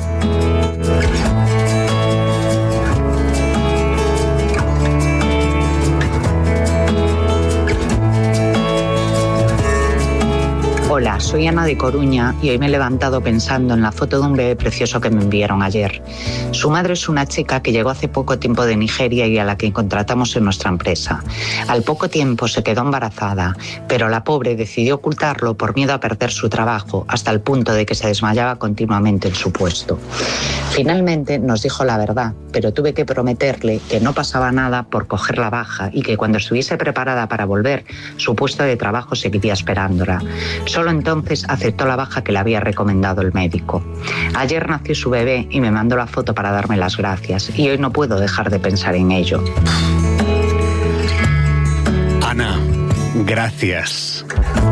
Hola, soy Ana de Coruña y hoy me he levantado pensando en la foto de un bebé precioso que me enviaron ayer. Su madre es una chica que llegó hace poco tiempo de Nigeria y a la que contratamos en nuestra empresa. Al poco tiempo se quedó embarazada, pero la pobre decidió ocultarlo por miedo a perder su trabajo, hasta el punto de que se desmayaba continuamente en su puesto. Finalmente nos dijo la verdad, pero tuve que prometerle que no pasaba nada por coger la baja y que cuando estuviese preparada para volver, su puesto de trabajo seguiría esperándola. Solo entonces aceptó la baja que le había recomendado el médico. Ayer nació su bebé y me mandó la foto para darme las gracias, y hoy no puedo dejar de pensar en ello. Ana, gracias.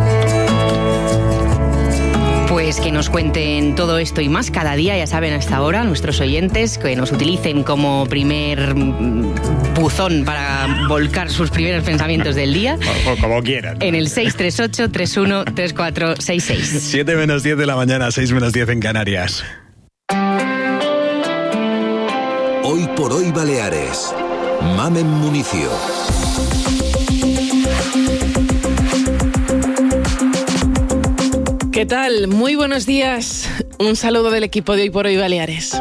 Pues que nos cuenten todo esto y más cada día, ya saben, hasta ahora, nuestros oyentes, que nos utilicen como primer buzón para volcar sus primeros pensamientos del día. O como quieran. En el 638-313466. 7 menos 10 de la mañana, 6 menos 10 en Canarias. Hoy por hoy Baleares. Mamen Municio. ¿Qué tal? Muy buenos días. Un saludo del equipo de Hoy por Hoy Baleares.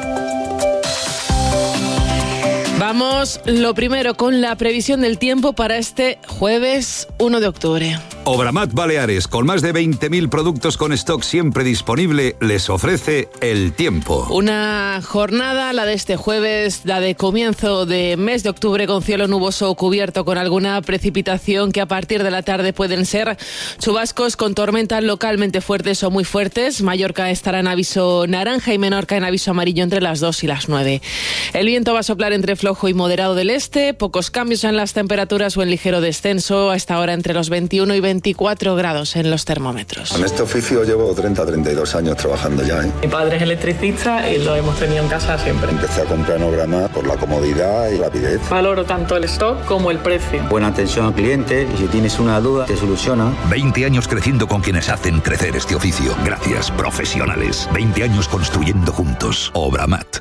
Vamos, lo primero, con la previsión del tiempo para este jueves 1 de octubre. Obramat Baleares, con más de 20.000 productos con stock siempre disponible, les ofrece el tiempo. Una jornada, la de este jueves, la de comienzo de mes de octubre, con cielo nuboso o cubierto con alguna precipitación que a partir de la tarde pueden ser chubascos con tormentas localmente fuertes o muy fuertes. Mallorca estará en aviso naranja y Menorca en aviso amarillo entre las 2 y las 9. El viento va a soplar entre flojo y moderado del este, pocos cambios en las temperaturas o en ligero descenso, a esta hora entre los 21 y 23 24 grados en los termómetros. En este oficio llevo 32 años trabajando ya. Mi padre es electricista y lo hemos tenido en casa siempre. Empecé a comprar en Obramat por la comodidad y rapidez. Valoro tanto el stock como el precio. Buena atención al cliente y si tienes una duda te soluciona. 20 años creciendo con quienes hacen crecer este oficio. Gracias, profesionales. 20 años construyendo juntos. Obramat.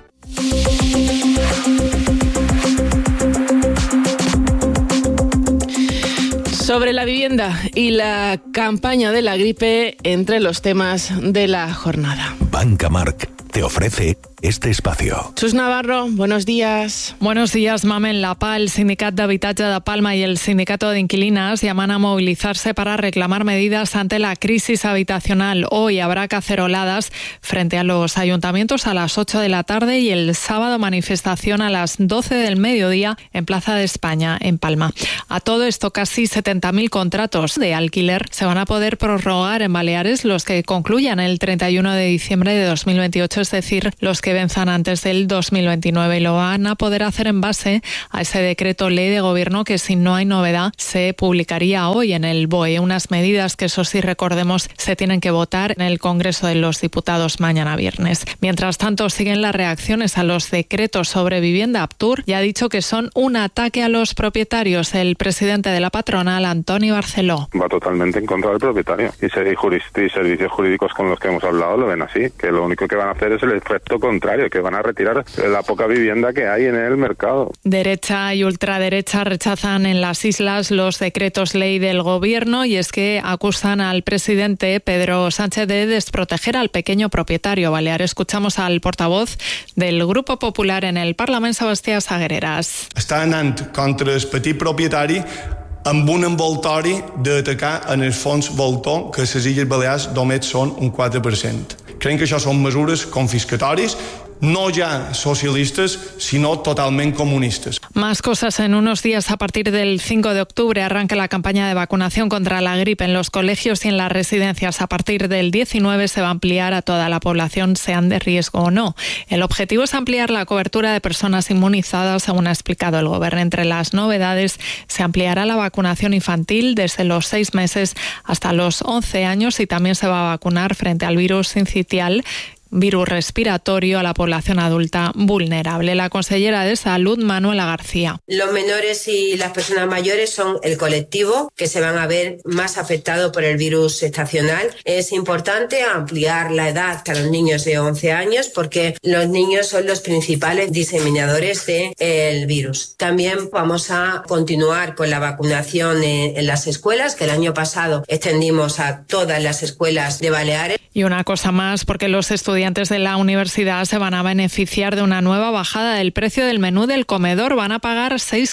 Sobre la vivienda y la campaña de la gripe entre los temas de la jornada. Banca Marc te ofrece este espacio. Chus Navarro, buenos días. Buenos días, Mamen. La PA, el Sindicat d'Habitatge de Palma y el Sindicato de Inquilinas llaman a movilizarse para reclamar medidas ante la crisis habitacional. Hoy habrá caceroladas frente a los ayuntamientos a las 8 de la tarde y el sábado manifestación a las 12 del mediodía en Plaza de España, en Palma. A todo esto, casi 70.000 contratos de alquiler se van a poder prorrogar en Baleares, los que concluyan el 31 de diciembre de 2028, es decir, los que venzan antes del 2029, y lo van a poder hacer en base a ese decreto ley de gobierno que, si no hay novedad, se publicaría hoy en el BOE. Unas medidas que, eso sí, recordemos, se tienen que votar en el Congreso de los Diputados mañana viernes. Mientras tanto, siguen las reacciones a los decretos sobre vivienda. Aptur ya ha dicho que son un ataque a los propietarios. El presidente de la patronal, Antoni Barceló. Va totalmente en contra del propietario y servicios jurídicos con los que hemos hablado lo ven así, que lo único que van a hacer es el efecto contrario, que van a retirar la poca vivienda que hay en el mercado. Derecha y ultraderecha rechazan en las islas los decretos ley del gobierno, y es que acusan al presidente Pedro Sánchez de desproteger al pequeño propietario balear. Escuchamos al portavoz del Grupo Popular en el Parlament, Sebastià Saguereras. Està anant contra el petit propietari amb un envoltori d'atacar en el fons voltor, que a les Illes Balears només són un 4%. Creiem que això són mesures confiscatòries, no ya socialistas, sino totalmente comunistas. Más cosas en unos días. A partir del 5 de octubre arranca la campaña de vacunación contra la gripe en los colegios y en las residencias. A partir del 19 se va a ampliar a toda la población, sean de riesgo o no. El objetivo es ampliar la cobertura de personas inmunizadas, según ha explicado el Gobierno. Entre las novedades, se ampliará la vacunación infantil desde los 6 meses hasta los 11 años y también se va a vacunar frente al virus sincitial, virus respiratorio, a la población adulta vulnerable. La consellera de Salud, Manuela García. Los menores y las personas mayores son el colectivo que se van a ver más afectados por el virus estacional. Es importante ampliar la edad a los niños de 11 años porque los niños son los principales diseminadores del virus. También vamos a continuar con la vacunación en las escuelas, que el año pasado extendimos a todas las escuelas de Baleares. Y una cosa más, porque los estudiantes de la universidad se van a beneficiar de una nueva bajada del precio del menú del comedor. Van a pagar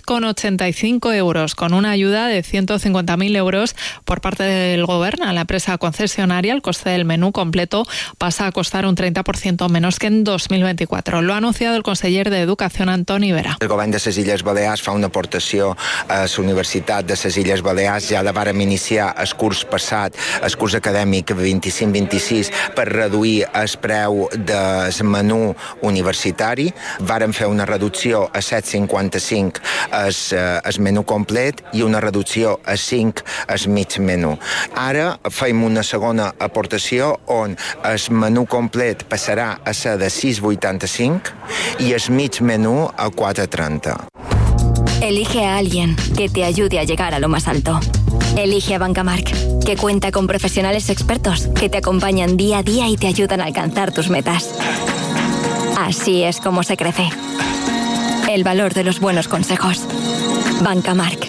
6,85 euros, con una ayuda de 150.000 euros por parte del Gobierno a la empresa concesionaria. El coste del menú completo pasa a costar un 30% menos que en 2024. Lo ha anunciado el conseller d'Educació, Antoni Vera. El Govern de les Illes Balears fa una aportació a la Universitat de les Illes Balears. Ja la vàrem iniciar el curs passat, el curs acadèmic 25-26, per reduir el preu del menú universitari. Vàrem fer una reducció a 7,55 el menú complet i una reducció a 5 el mig menú. Ara fem una segona aportació on el menú complet passarà a ser de 6,85 i el mig menú a 4,30. Elige a alguien que te ayude a llegar a lo más alto. Elige a Banca Marc, que cuenta con profesionales expertos que te acompañan día a día y te ayudan a alcanzar tus metas. Así es como se crece. El valor de los buenos consejos. Banca Marc.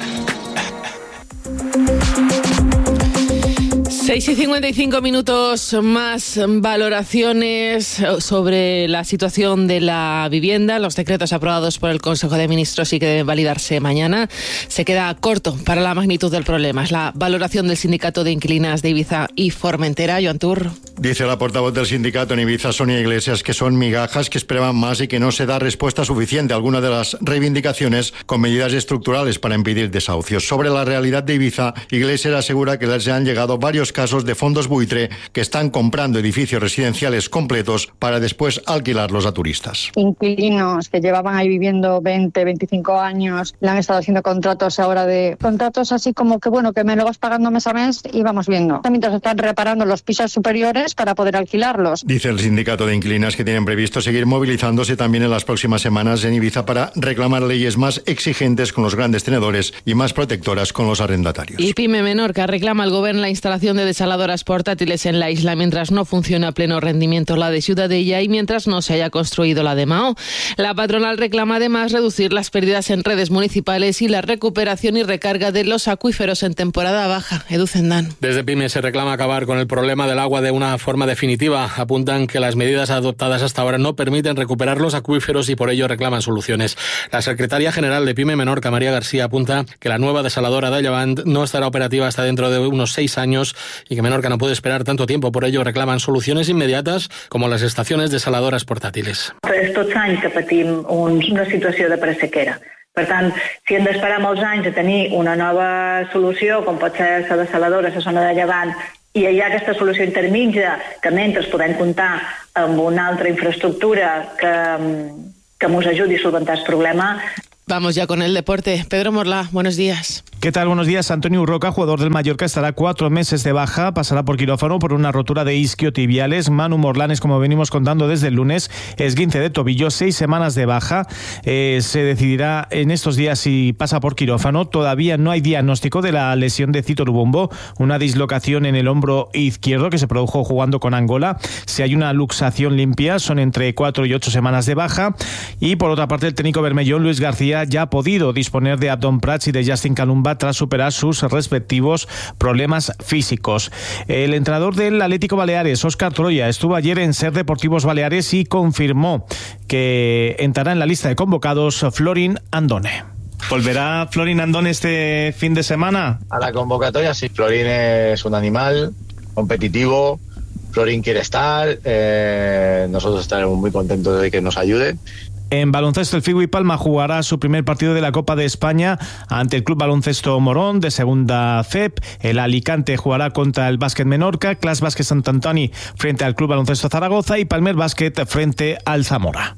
6:55, más valoraciones sobre la situación de la vivienda. Los decretos aprobados por el Consejo de Ministros y que deben validarse mañana. Se queda corto para la magnitud del problema. Es la valoración del Sindicato de Inquilinas de Ibiza y Formentera. Joan Tur. Dice la portavoz del sindicato en Ibiza, Sonia Iglesias, que son migajas, que esperaban más y que no se da respuesta suficiente a alguna de las reivindicaciones con medidas estructurales para impedir desahucios. Sobre la realidad de Ibiza, Iglesias asegura que les han llegado varios casos de fondos buitre que están comprando edificios residenciales completos para después alquilarlos a turistas. Inquilinos que llevaban ahí viviendo 20, 25 años, le han estado haciendo contratos ahora de contratos así como que bueno, que me lo vas pagando mes a mes y vamos viendo. Mientras están reparando los pisos superiores para poder alquilarlos. Dice el sindicato de inquilinas que tienen previsto seguir movilizándose también en las próximas semanas en Ibiza para reclamar leyes más exigentes con los grandes tenedores y más protectoras con los arrendatarios. Y Pyme Menorca reclama al gobierno la instalación de desaladoras portátiles en la isla mientras no funciona a pleno rendimiento la de Ciutadella y mientras no se haya construido la de Mao. La patronal reclama además reducir las pérdidas en redes municipales y la recuperación y recarga de los acuíferos en temporada baja. Edu Zendán. Desde Pyme se reclama acabar con el problema del agua de una forma definitiva. Apuntan que las medidas adoptadas hasta ahora no permiten recuperar los acuíferos y por ello reclaman soluciones. La secretaria general de Pyme Menorca, María García, apunta que la nueva desaladora de Llevant no estará operativa hasta dentro de unos 6 años y que Menorca no puede esperar tanto tiempo. Por ello reclaman soluciones inmediatas como las estaciones desaladoras portàtils. És tots anys que patim una situació de presequera. Per tant, si hem d'esperar molts anys a tenir una nova solució, com pot ser la desaladora a la zona de Llevant, i hi ha aquesta solució intermitja que mentre podem comptar amb una altra infraestructura que ens ajudi a solventar el problema. Vamos ya con el deporte. Pedro Morlá, buenos días. ¿Qué tal? Buenos días. Antonio Urroca, jugador del Mallorca, estará 4 meses de baja, pasará por quirófano por una rotura de isquiotibiales. Manu Morlanes, como venimos contando desde el lunes, esguince de tobillo, 6 semanas de baja. Se decidirá en estos días si pasa por quirófano. Todavía no hay diagnóstico de la lesión de Cito Lubumbo, una dislocación en el hombro izquierdo que se produjo jugando con Angola. Si hay una luxación limpia, son entre 4 y 8 semanas de baja. Y por otra parte, el técnico bermellón, Luis García, ya ha podido disponer de Abdon Prats y de Justin Kalumba tras superar sus respectivos problemas físicos. El entrenador del Atlético Baleares, Óscar Troya, estuvo ayer en SER Deportivos Baleares y confirmó que entrará en la lista de convocados Florin Andone. ¿Volverá Florin Andone este fin de semana? A la convocatoria sí. Florin es un animal competitivo. Florin quiere estar. Nosotros estaremos muy contentos de que nos ayude. En baloncesto, el Figui Palma jugará su primer partido de la Copa de España ante el Club Baloncesto Morón de segunda FEP. El Alicante jugará contra el Básquet Menorca, Clas Básquet Sant Antoni frente al Club Baloncesto Zaragoza y Palmer Básquet frente al Zamora.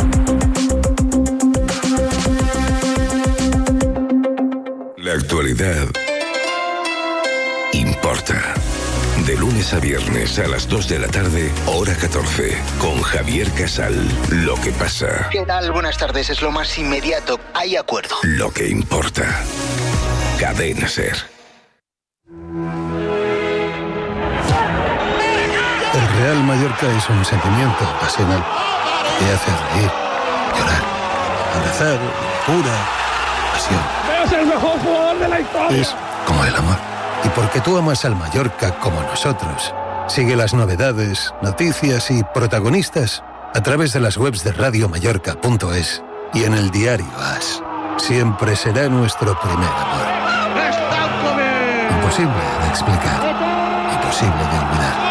La actualidad importa. De lunes a viernes a las 2 de la tarde, hora 14, con Javier Casal. Lo que pasa. ¿Qué tal? Buenas tardes. Es lo más inmediato. Hay acuerdo. Lo que importa. Cadena SER. El Real Mallorca es un sentimiento pasional que hace reír, llorar, abrazar, pura pasión. ¡Es el mejor jugador de la historia! Es como el amor. Y porque tú amas al Mallorca como nosotros, sigue las novedades, noticias y protagonistas a través de las webs de radiomallorca.es y en el diario AS. Siempre será nuestro primer amor. Imposible de explicar, imposible de olvidar.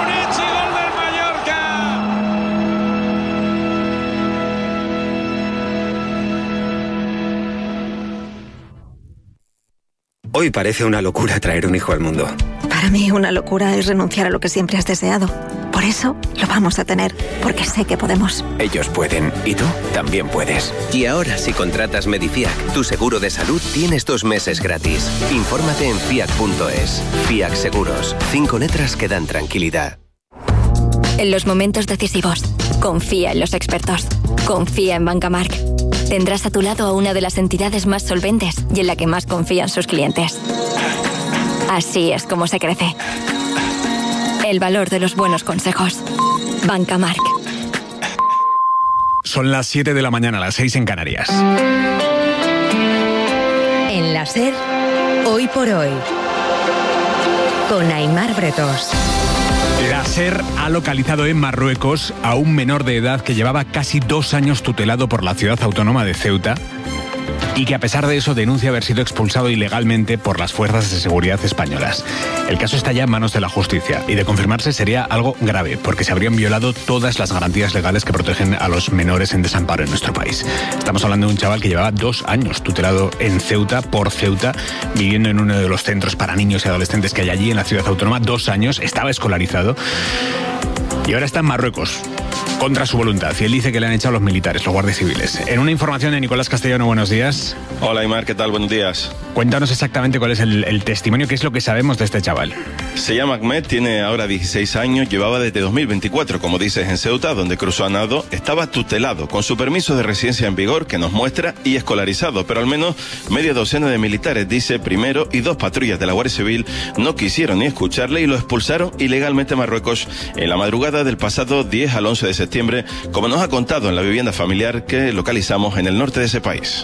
Hoy parece una locura traer un hijo al mundo. Para mí una locura es renunciar a lo que siempre has deseado. Por eso lo vamos a tener, porque sé que podemos. Ellos pueden, y tú también puedes. Y ahora si contratas Medifiac, tu seguro de salud, tienes 2 meses gratis. Infórmate en fiac.es. Fiac Seguros. 5 letras que dan tranquilidad. En los momentos decisivos, confía en los expertos. Confía en Bancamark. Tendrás a tu lado a una de las entidades más solventes y en la que más confían sus clientes. Así es como se crece. El valor de los buenos consejos. Bancamark. Son las 7 de la mañana, las 6 en Canarias. En la SER, hoy por hoy, con Aimar Bretos. La SER ha localizado en Marruecos a un menor de edad que llevaba casi 2 años tutelado por la ciudad autónoma de Ceuta. y que a pesar de eso denuncia haber sido expulsado ilegalmente por las fuerzas de seguridad españolas. El caso está ya en manos de la justicia y de confirmarse sería algo grave porque se habrían violado todas las garantías legales que protegen a los menores en desamparo en nuestro país. Estamos hablando de un chaval que llevaba 2 años tutelado en Ceuta, por Ceuta, viviendo en uno de los centros para niños y adolescentes que hay allí en la ciudad autónoma. 2 años, estaba escolarizado y ahora está en Marruecos, contra su voluntad, y él dice que le han echado los militares, los guardias civiles. En una información de Nicolás Castellano, buenos días. Hola Aimar, ¿qué tal? Buenos días. Cuéntanos exactamente cuál es el testimonio, qué es lo que sabemos de este chaval. Se llama Ahmed, tiene ahora 16 años, llevaba desde 2024, como dices, en Ceuta, donde cruzó a nado, estaba tutelado, con su permiso de residencia en vigor, que nos muestra, y escolarizado, pero al menos media docena de militares, dice, primero, y 2 patrullas de la Guardia Civil no quisieron ni escucharle y lo expulsaron ilegalmente a Marruecos en la madrugada del pasado 10 al 11 de septiembre, como nos ha contado en la vivienda familiar que localizamos en el norte de ese país.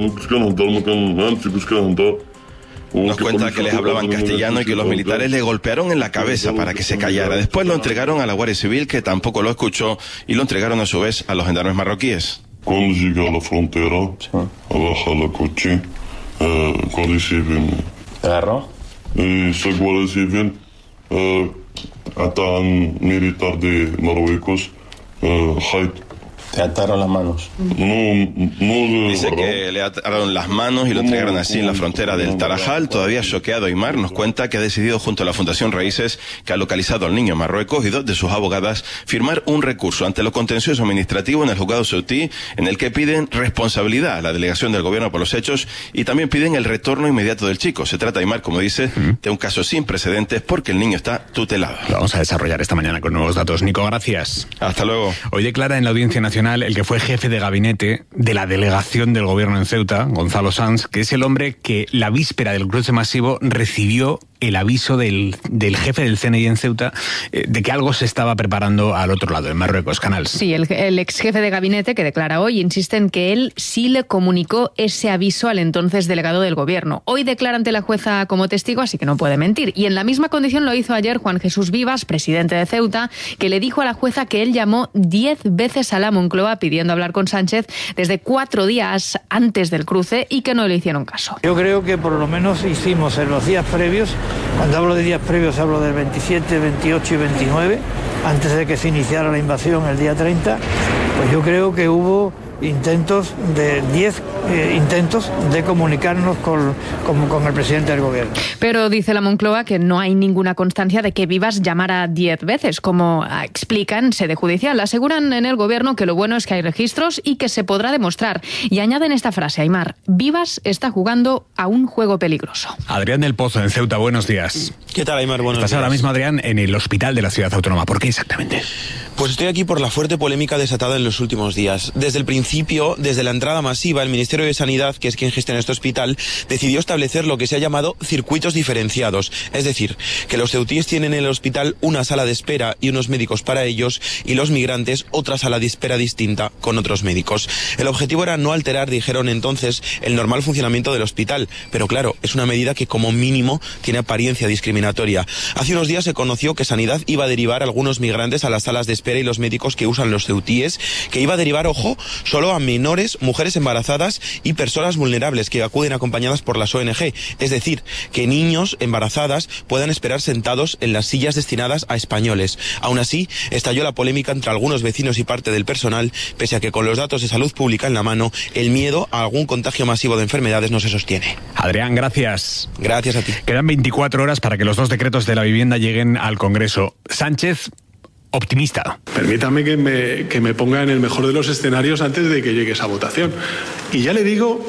Nos cuenta que les hablaban castellano y que los militares le golpearon en la cabeza para que se callara. Después lo entregaron a la Guardia Civil, que tampoco lo escuchó, y lo entregaron a su vez a los gendarmes marroquíes. Cuando llegué a la frontera, abajo la coche, Guardia Civil. ¿Te agarró? Esa Guardia Civil, hasta un militar de Marruecos, ¿Te ataron las manos? No. Dice que le ataron las manos y lo entregaron así en la frontera del Tarajal. Todavía choqueado, Aimar nos cuenta que ha decidido junto a la Fundación Raíces, que ha localizado al niño en Marruecos, y 2 de sus abogadas firmar un recurso ante lo contencioso administrativo en el juzgado ceutí, en el que piden responsabilidad a la delegación del gobierno por los hechos y también piden el retorno inmediato del chico. Se trata, Aimar, como dice, de un caso sin precedentes porque el niño está tutelado. Lo vamos a desarrollar esta mañana con nuevos datos. Nico, gracias. Hasta luego. Hoy declara en la Audiencia Nacional el que fue jefe de gabinete de la delegación del gobierno en Ceuta, Gonzalo Sanz, que es el hombre que la víspera del cruce masivo recibió el aviso del jefe del CNI en Ceuta de que algo se estaba preparando al otro lado, en Marruecos, Canals. Sí, el ex jefe de gabinete que declara hoy insiste en que él sí le comunicó ese aviso al entonces delegado del gobierno. Hoy declara ante la jueza como testigo, así que no puede mentir. Y en la misma condición lo hizo ayer Juan Jesús Vivas, presidente de Ceuta, que le dijo a la jueza que él llamó 10 veces a la Moncloa pidiendo hablar con Sánchez desde 4 días antes del cruce y que no le hicieron caso. Yo creo que por lo menos hicimos en los días previos. Cuando hablo de días previos hablo del 27, 28 y 29, antes de que se iniciara la invasión el día 30, pues yo creo que hubo 10 intentos de comunicarnos con el presidente del gobierno. Pero dice la Moncloa que no hay ninguna constancia de que Vivas llamara 10 veces, como explican en sede judicial. Aseguran en el gobierno que lo bueno es que hay registros y que se podrá demostrar. Y añaden esta frase, Aimar: Vivas está jugando a un juego peligroso. Adrián del Pozo, en Ceuta, buenos días. ¿Qué tal, Aimar? Buenos días. Estás ahora mismo, Adrián, en el hospital de la ciudad autónoma. ¿Por qué exactamente? Pues estoy aquí por la fuerte polémica desatada en los últimos días. Desde el principio, desde la entrada masiva, el Ministerio de Sanidad, que es quien gestiona este hospital, decidió establecer lo que se ha llamado circuitos diferenciados. Es decir, que los ceutíes tienen en el hospital una sala de espera y unos médicos para ellos, y los migrantes otra sala de espera distinta con otros médicos. El objetivo era no alterar, dijeron entonces, el normal funcionamiento del hospital. Pero claro, es una medida que como mínimo tiene apariencia discriminatoria. Hace unos días se conoció que Sanidad iba a derivar a algunos migrantes a las salas de espera y los médicos que usan los ceutíes, que iba a derivar, ojo, solo a menores, mujeres embarazadas y personas vulnerables que acuden acompañadas por las ONG. Es decir, que niños embarazadas puedan esperar sentados en las sillas destinadas a españoles. Aún así, estalló la polémica entre algunos vecinos y parte del personal, pese a que con los datos de salud pública en la mano, el miedo a algún contagio masivo de enfermedades no se sostiene. Adrián, gracias. Gracias a ti. Quedan 24 horas para que los 2 decretos de la vivienda lleguen al Congreso. Sánchez, optimista. Permítame que me ponga en el mejor de los escenarios antes de que llegue esa votación. Y ya le digo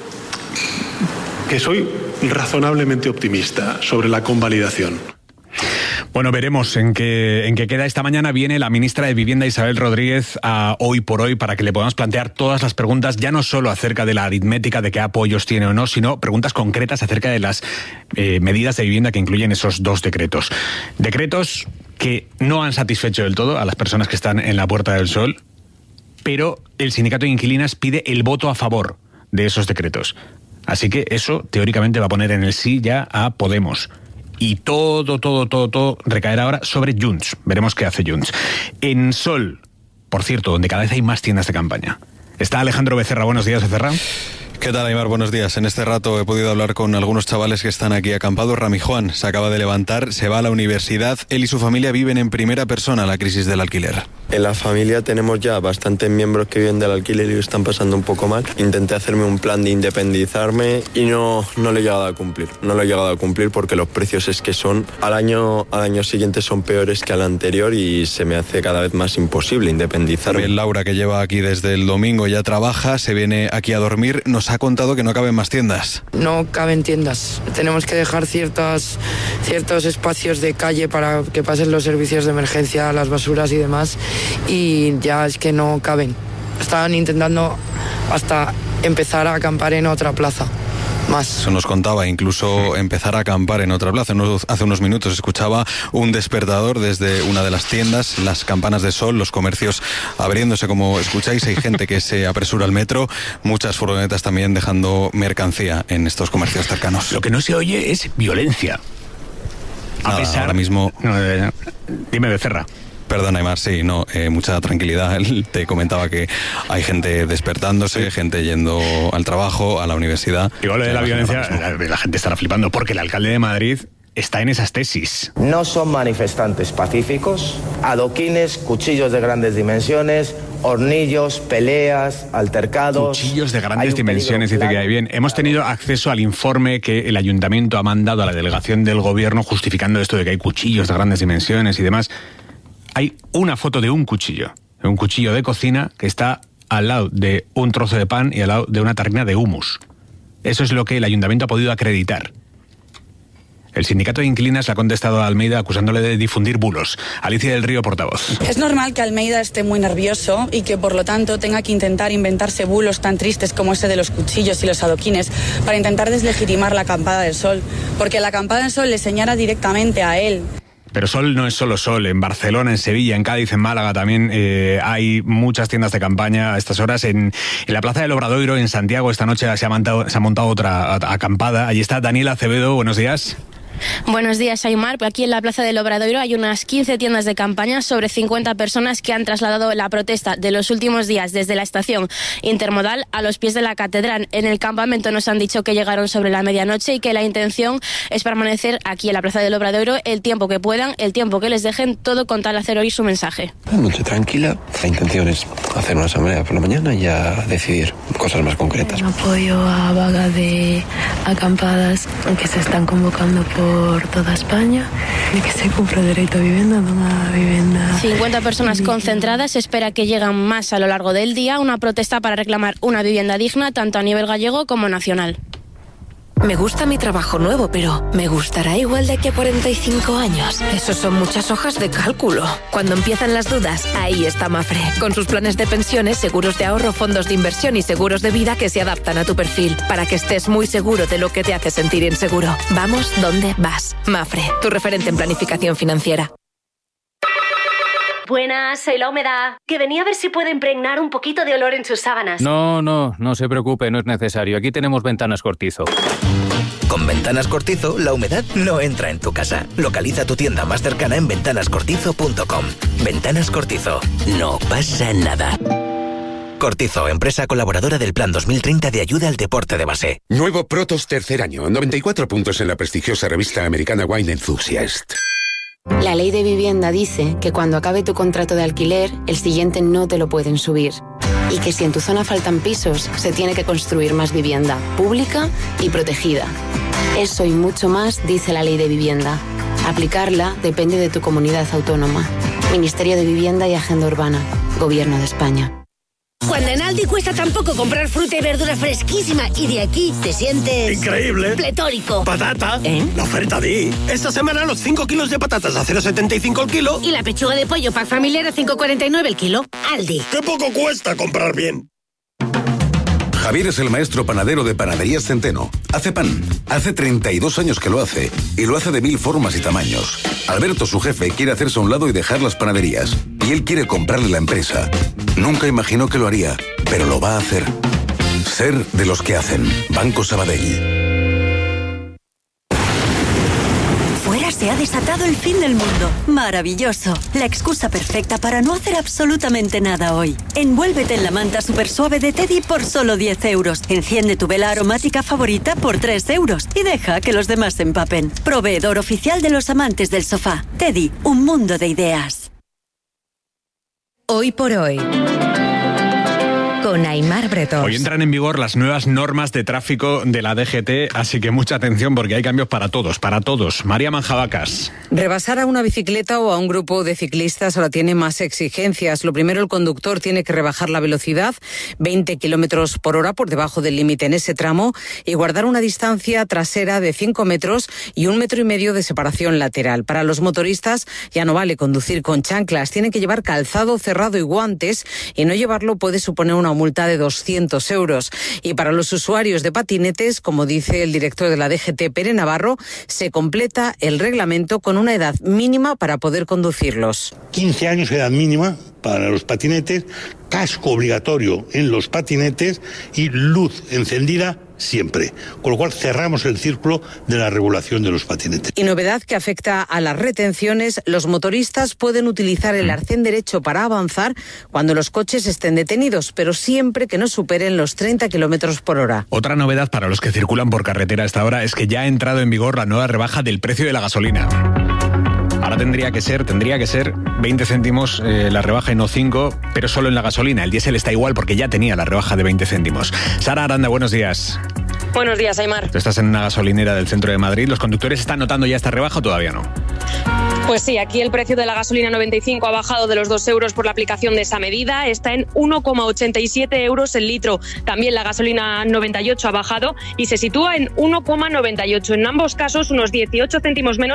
que soy razonablemente optimista sobre la convalidación. Bueno, veremos en qué queda. Esta mañana viene la ministra de Vivienda, Isabel Rodríguez, a Hoy por Hoy, para que le podamos plantear todas las preguntas, ya no solo acerca de la aritmética de qué apoyos tiene o no, sino preguntas concretas acerca de las medidas de vivienda que incluyen esos 2 decretos. Decretos que no han satisfecho del todo a las personas que están en la Puerta del Sol, pero el sindicato de inquilinas pide el voto a favor de esos decretos. Así que eso, teóricamente, va a poner en el sí ya a Podemos. Y todo recaerá ahora sobre Junts. Veremos qué hace Junts. En Sol, por cierto, donde cada vez hay más tiendas de campaña, está Alejandro Becerra. Buenos días, Becerra. ¿Qué tal, Aimar? Buenos días. En este rato he podido hablar con algunos chavales que están aquí acampados. Rami Juan se acaba de levantar, se va a la universidad. Él y su familia viven en primera persona la crisis del alquiler. En la familia tenemos ya bastantes miembros que viven del alquiler y lo están pasando un poco mal. Intenté hacerme un plan de independizarme y no lo he llegado a cumplir. No lo he llegado a cumplir porque los precios es que son al año siguiente son peores que al anterior y se me hace cada vez más imposible independizarme. Bien, Laura, que lleva aquí desde el domingo, ya trabaja, se viene aquí a dormir, nos ha contado que no caben más tiendas. No caben tiendas. Tenemos que dejar ciertos espacios de calle para que pasen los servicios de emergencia, las basuras y demás, y ya es que no caben. Estaban intentando hasta empezar a acampar en otra plaza. Más. Eso nos contaba, incluso empezar a acampar en otra plaza. Hace unos minutos escuchaba un despertador desde una de las tiendas, las campanas de sol, los comercios abriéndose, como escucháis. Hay gente que se apresura al metro, muchas furgonetas también dejando mercancía en estos comercios cercanos. Lo que no se oye es violencia. A pesar... Ahora mismo... Dime, Becerra. Perdona, Aimar, sí, mucha tranquilidad. Él te comentaba que hay gente despertándose, gente yendo al trabajo, a la universidad. Igual de la violencia, la gente estará flipando porque el alcalde de Madrid está en esas tesis. No son manifestantes pacíficos, adoquines, cuchillos de grandes dimensiones, hornillos, peleas, altercados. Cuchillos de grandes dimensiones, dice que hay. Bien, hemos tenido acceso al informe que el ayuntamiento ha mandado a la delegación del gobierno justificando esto de que hay cuchillos de grandes dimensiones y demás. Hay una foto de un cuchillo de cocina que está al lado de un trozo de pan y al lado de una tarrina de humus. Eso es lo que el ayuntamiento ha podido acreditar. El sindicato de inquilinas le ha contestado a Almeida acusándole de difundir bulos. Alicia del Río, portavoz. Es normal que Almeida esté muy nervioso y que por lo tanto tenga que intentar inventarse bulos tan tristes como ese de los cuchillos y los adoquines para intentar deslegitimar la acampada del sol, porque la acampada del sol le señala directamente a él. Pero sol no es solo sol. En Barcelona, en Sevilla, en Cádiz, en Málaga también hay muchas tiendas de campaña a estas horas. En la Plaza del Obradoiro, en Santiago, esta noche se ha montado otra acampada. Allí está Daniela Acevedo. Buenos días. Buenos días, Aimar. Aquí en la Plaza del Obradoiro hay unas 15 tiendas de campaña, sobre 50 personas que han trasladado la protesta de los últimos días desde la estación intermodal a los pies de la catedral. En el campamento nos han dicho que llegaron sobre la medianoche y que la intención es permanecer aquí en la Plaza del Obradoiro el tiempo que puedan, el tiempo que les dejen, todo con tal hacer oír su mensaje. Una noche tranquila. La intención es hacer una asamblea por la mañana y ya decidir cosas más concretas. Apoyo a vaga de acampadas que se están convocando por toda España, de que se compre derecho a vivienda, una vivienda. 50 personas concentradas, se espera que lleguen más a lo largo del día, una protesta para reclamar una vivienda digna tanto a nivel gallego como nacional. Me gusta mi trabajo nuevo, pero ¿me gustará igual de aquí a 45 años? Esos son muchas hojas de cálculo. Cuando empiezan las dudas, ahí está Mafre, con sus planes de pensiones, seguros de ahorro, fondos de inversión y seguros de vida que se adaptan a tu perfil, para que estés muy seguro de lo que te hace sentir inseguro. Vamos donde vas. Mafre, tu referente en planificación financiera. Buenas, soy la humedad. Que venía a ver si puedo impregnar un poquito de olor en sus sábanas. No se preocupe, no es necesario. Aquí tenemos Ventanas Cortizo. Con Ventanas Cortizo, la humedad no entra en tu casa. Localiza tu tienda más cercana en ventanascortizo.com. Ventanas Cortizo. No pasa nada. Cortizo, empresa colaboradora del Plan 2030 de ayuda al deporte de base. Nuevo Protos tercer año. 94 puntos en la prestigiosa revista americana Wine Enthusiast. La ley de vivienda dice que cuando acabe tu contrato de alquiler, el siguiente no te lo pueden subir. Y que si en tu zona faltan pisos, se tiene que construir más vivienda, pública y protegida. Eso y mucho más dice la ley de vivienda. Aplicarla depende de tu comunidad autónoma. Ministerio de Vivienda y Agenda Urbana. Gobierno de España. Cuando en Aldi cuesta tan poco comprar fruta y verdura fresquísima y de aquí te sientes... ¡increíble! ¡Pletórico! ¡Patata! La oferta de... Esta semana los 5 kilos de patatas a 0,75 el kilo. Y la pechuga de pollo pack familiar a 5,49 el kilo. Aldi. ¡Qué poco cuesta comprar bien! Javier es el maestro panadero de Panaderías Centeno. Hace pan. Hace 32 años que lo hace. Y lo hace de 1000 formas y tamaños. Alberto, su jefe, quiere hacerse a un lado y dejar las panaderías. Y él quiere comprarle la empresa. Nunca imaginó que lo haría, pero lo va a hacer. Ser de los que hacen. Banco Sabadell. Fuera Ahora se ha desatado el fin del mundo. Maravilloso. La excusa perfecta para no hacer absolutamente nada hoy. Envuélvete en la manta super suave de Teddy por solo 10 euros. Enciende tu vela aromática favorita por 3 euros. Y deja que los demás se empapen. Proveedor oficial de los amantes del sofá. Teddy, un mundo de ideas. Hoy por hoy, con Aimar Bretós. Hoy entran en vigor las nuevas normas de tráfico de la DGT, así que mucha atención porque hay cambios para todos, para todos. María Manjabacas. Rebasar a una bicicleta o a un grupo de ciclistas ahora tiene más exigencias. Lo primero, el conductor tiene que rebajar la velocidad 20 kilómetros por hora por debajo del límite en ese tramo y guardar una distancia trasera de 5 metros y 1,5 metros de separación lateral. Para los motoristas ya no vale conducir con chanclas, tienen que llevar calzado cerrado y guantes, y no llevarlo puede suponer una multa de 200 euros. Y para los usuarios de patinetes, como dice el director de la DGT, Pere Navarro, se completa el reglamento con una edad mínima para poder conducirlos. 15 años edad mínima para los patinetes, casco obligatorio en los patinetes y luz encendida siempre. Con lo cual cerramos el círculo de la regulación de los patinetes. Y novedad que afecta a las retenciones: los motoristas pueden utilizar el arcén derecho para avanzar cuando los coches estén detenidos, pero siempre que no superen los 30 kilómetros por hora. Otra novedad para los que circulan por carretera a esta hora es que ya ha entrado en vigor la nueva rebaja del precio de la gasolina. Ahora tendría que ser 20 céntimos la rebaja y no 5, pero solo en la gasolina. El diésel está igual porque ya tenía la rebaja de 20 céntimos. Sara Aranda, buenos días. Buenos días, Aimar. Tú estás en una gasolinera del centro de Madrid. ¿Los conductores están notando ya esta rebaja o todavía no? Pues sí, aquí el precio de la gasolina 95 ha bajado de los 2 euros por la aplicación de esa medida. Está en 1,87 euros el litro. También la gasolina 98 ha bajado y se sitúa en 1,98. En ambos casos, unos 18 céntimos menos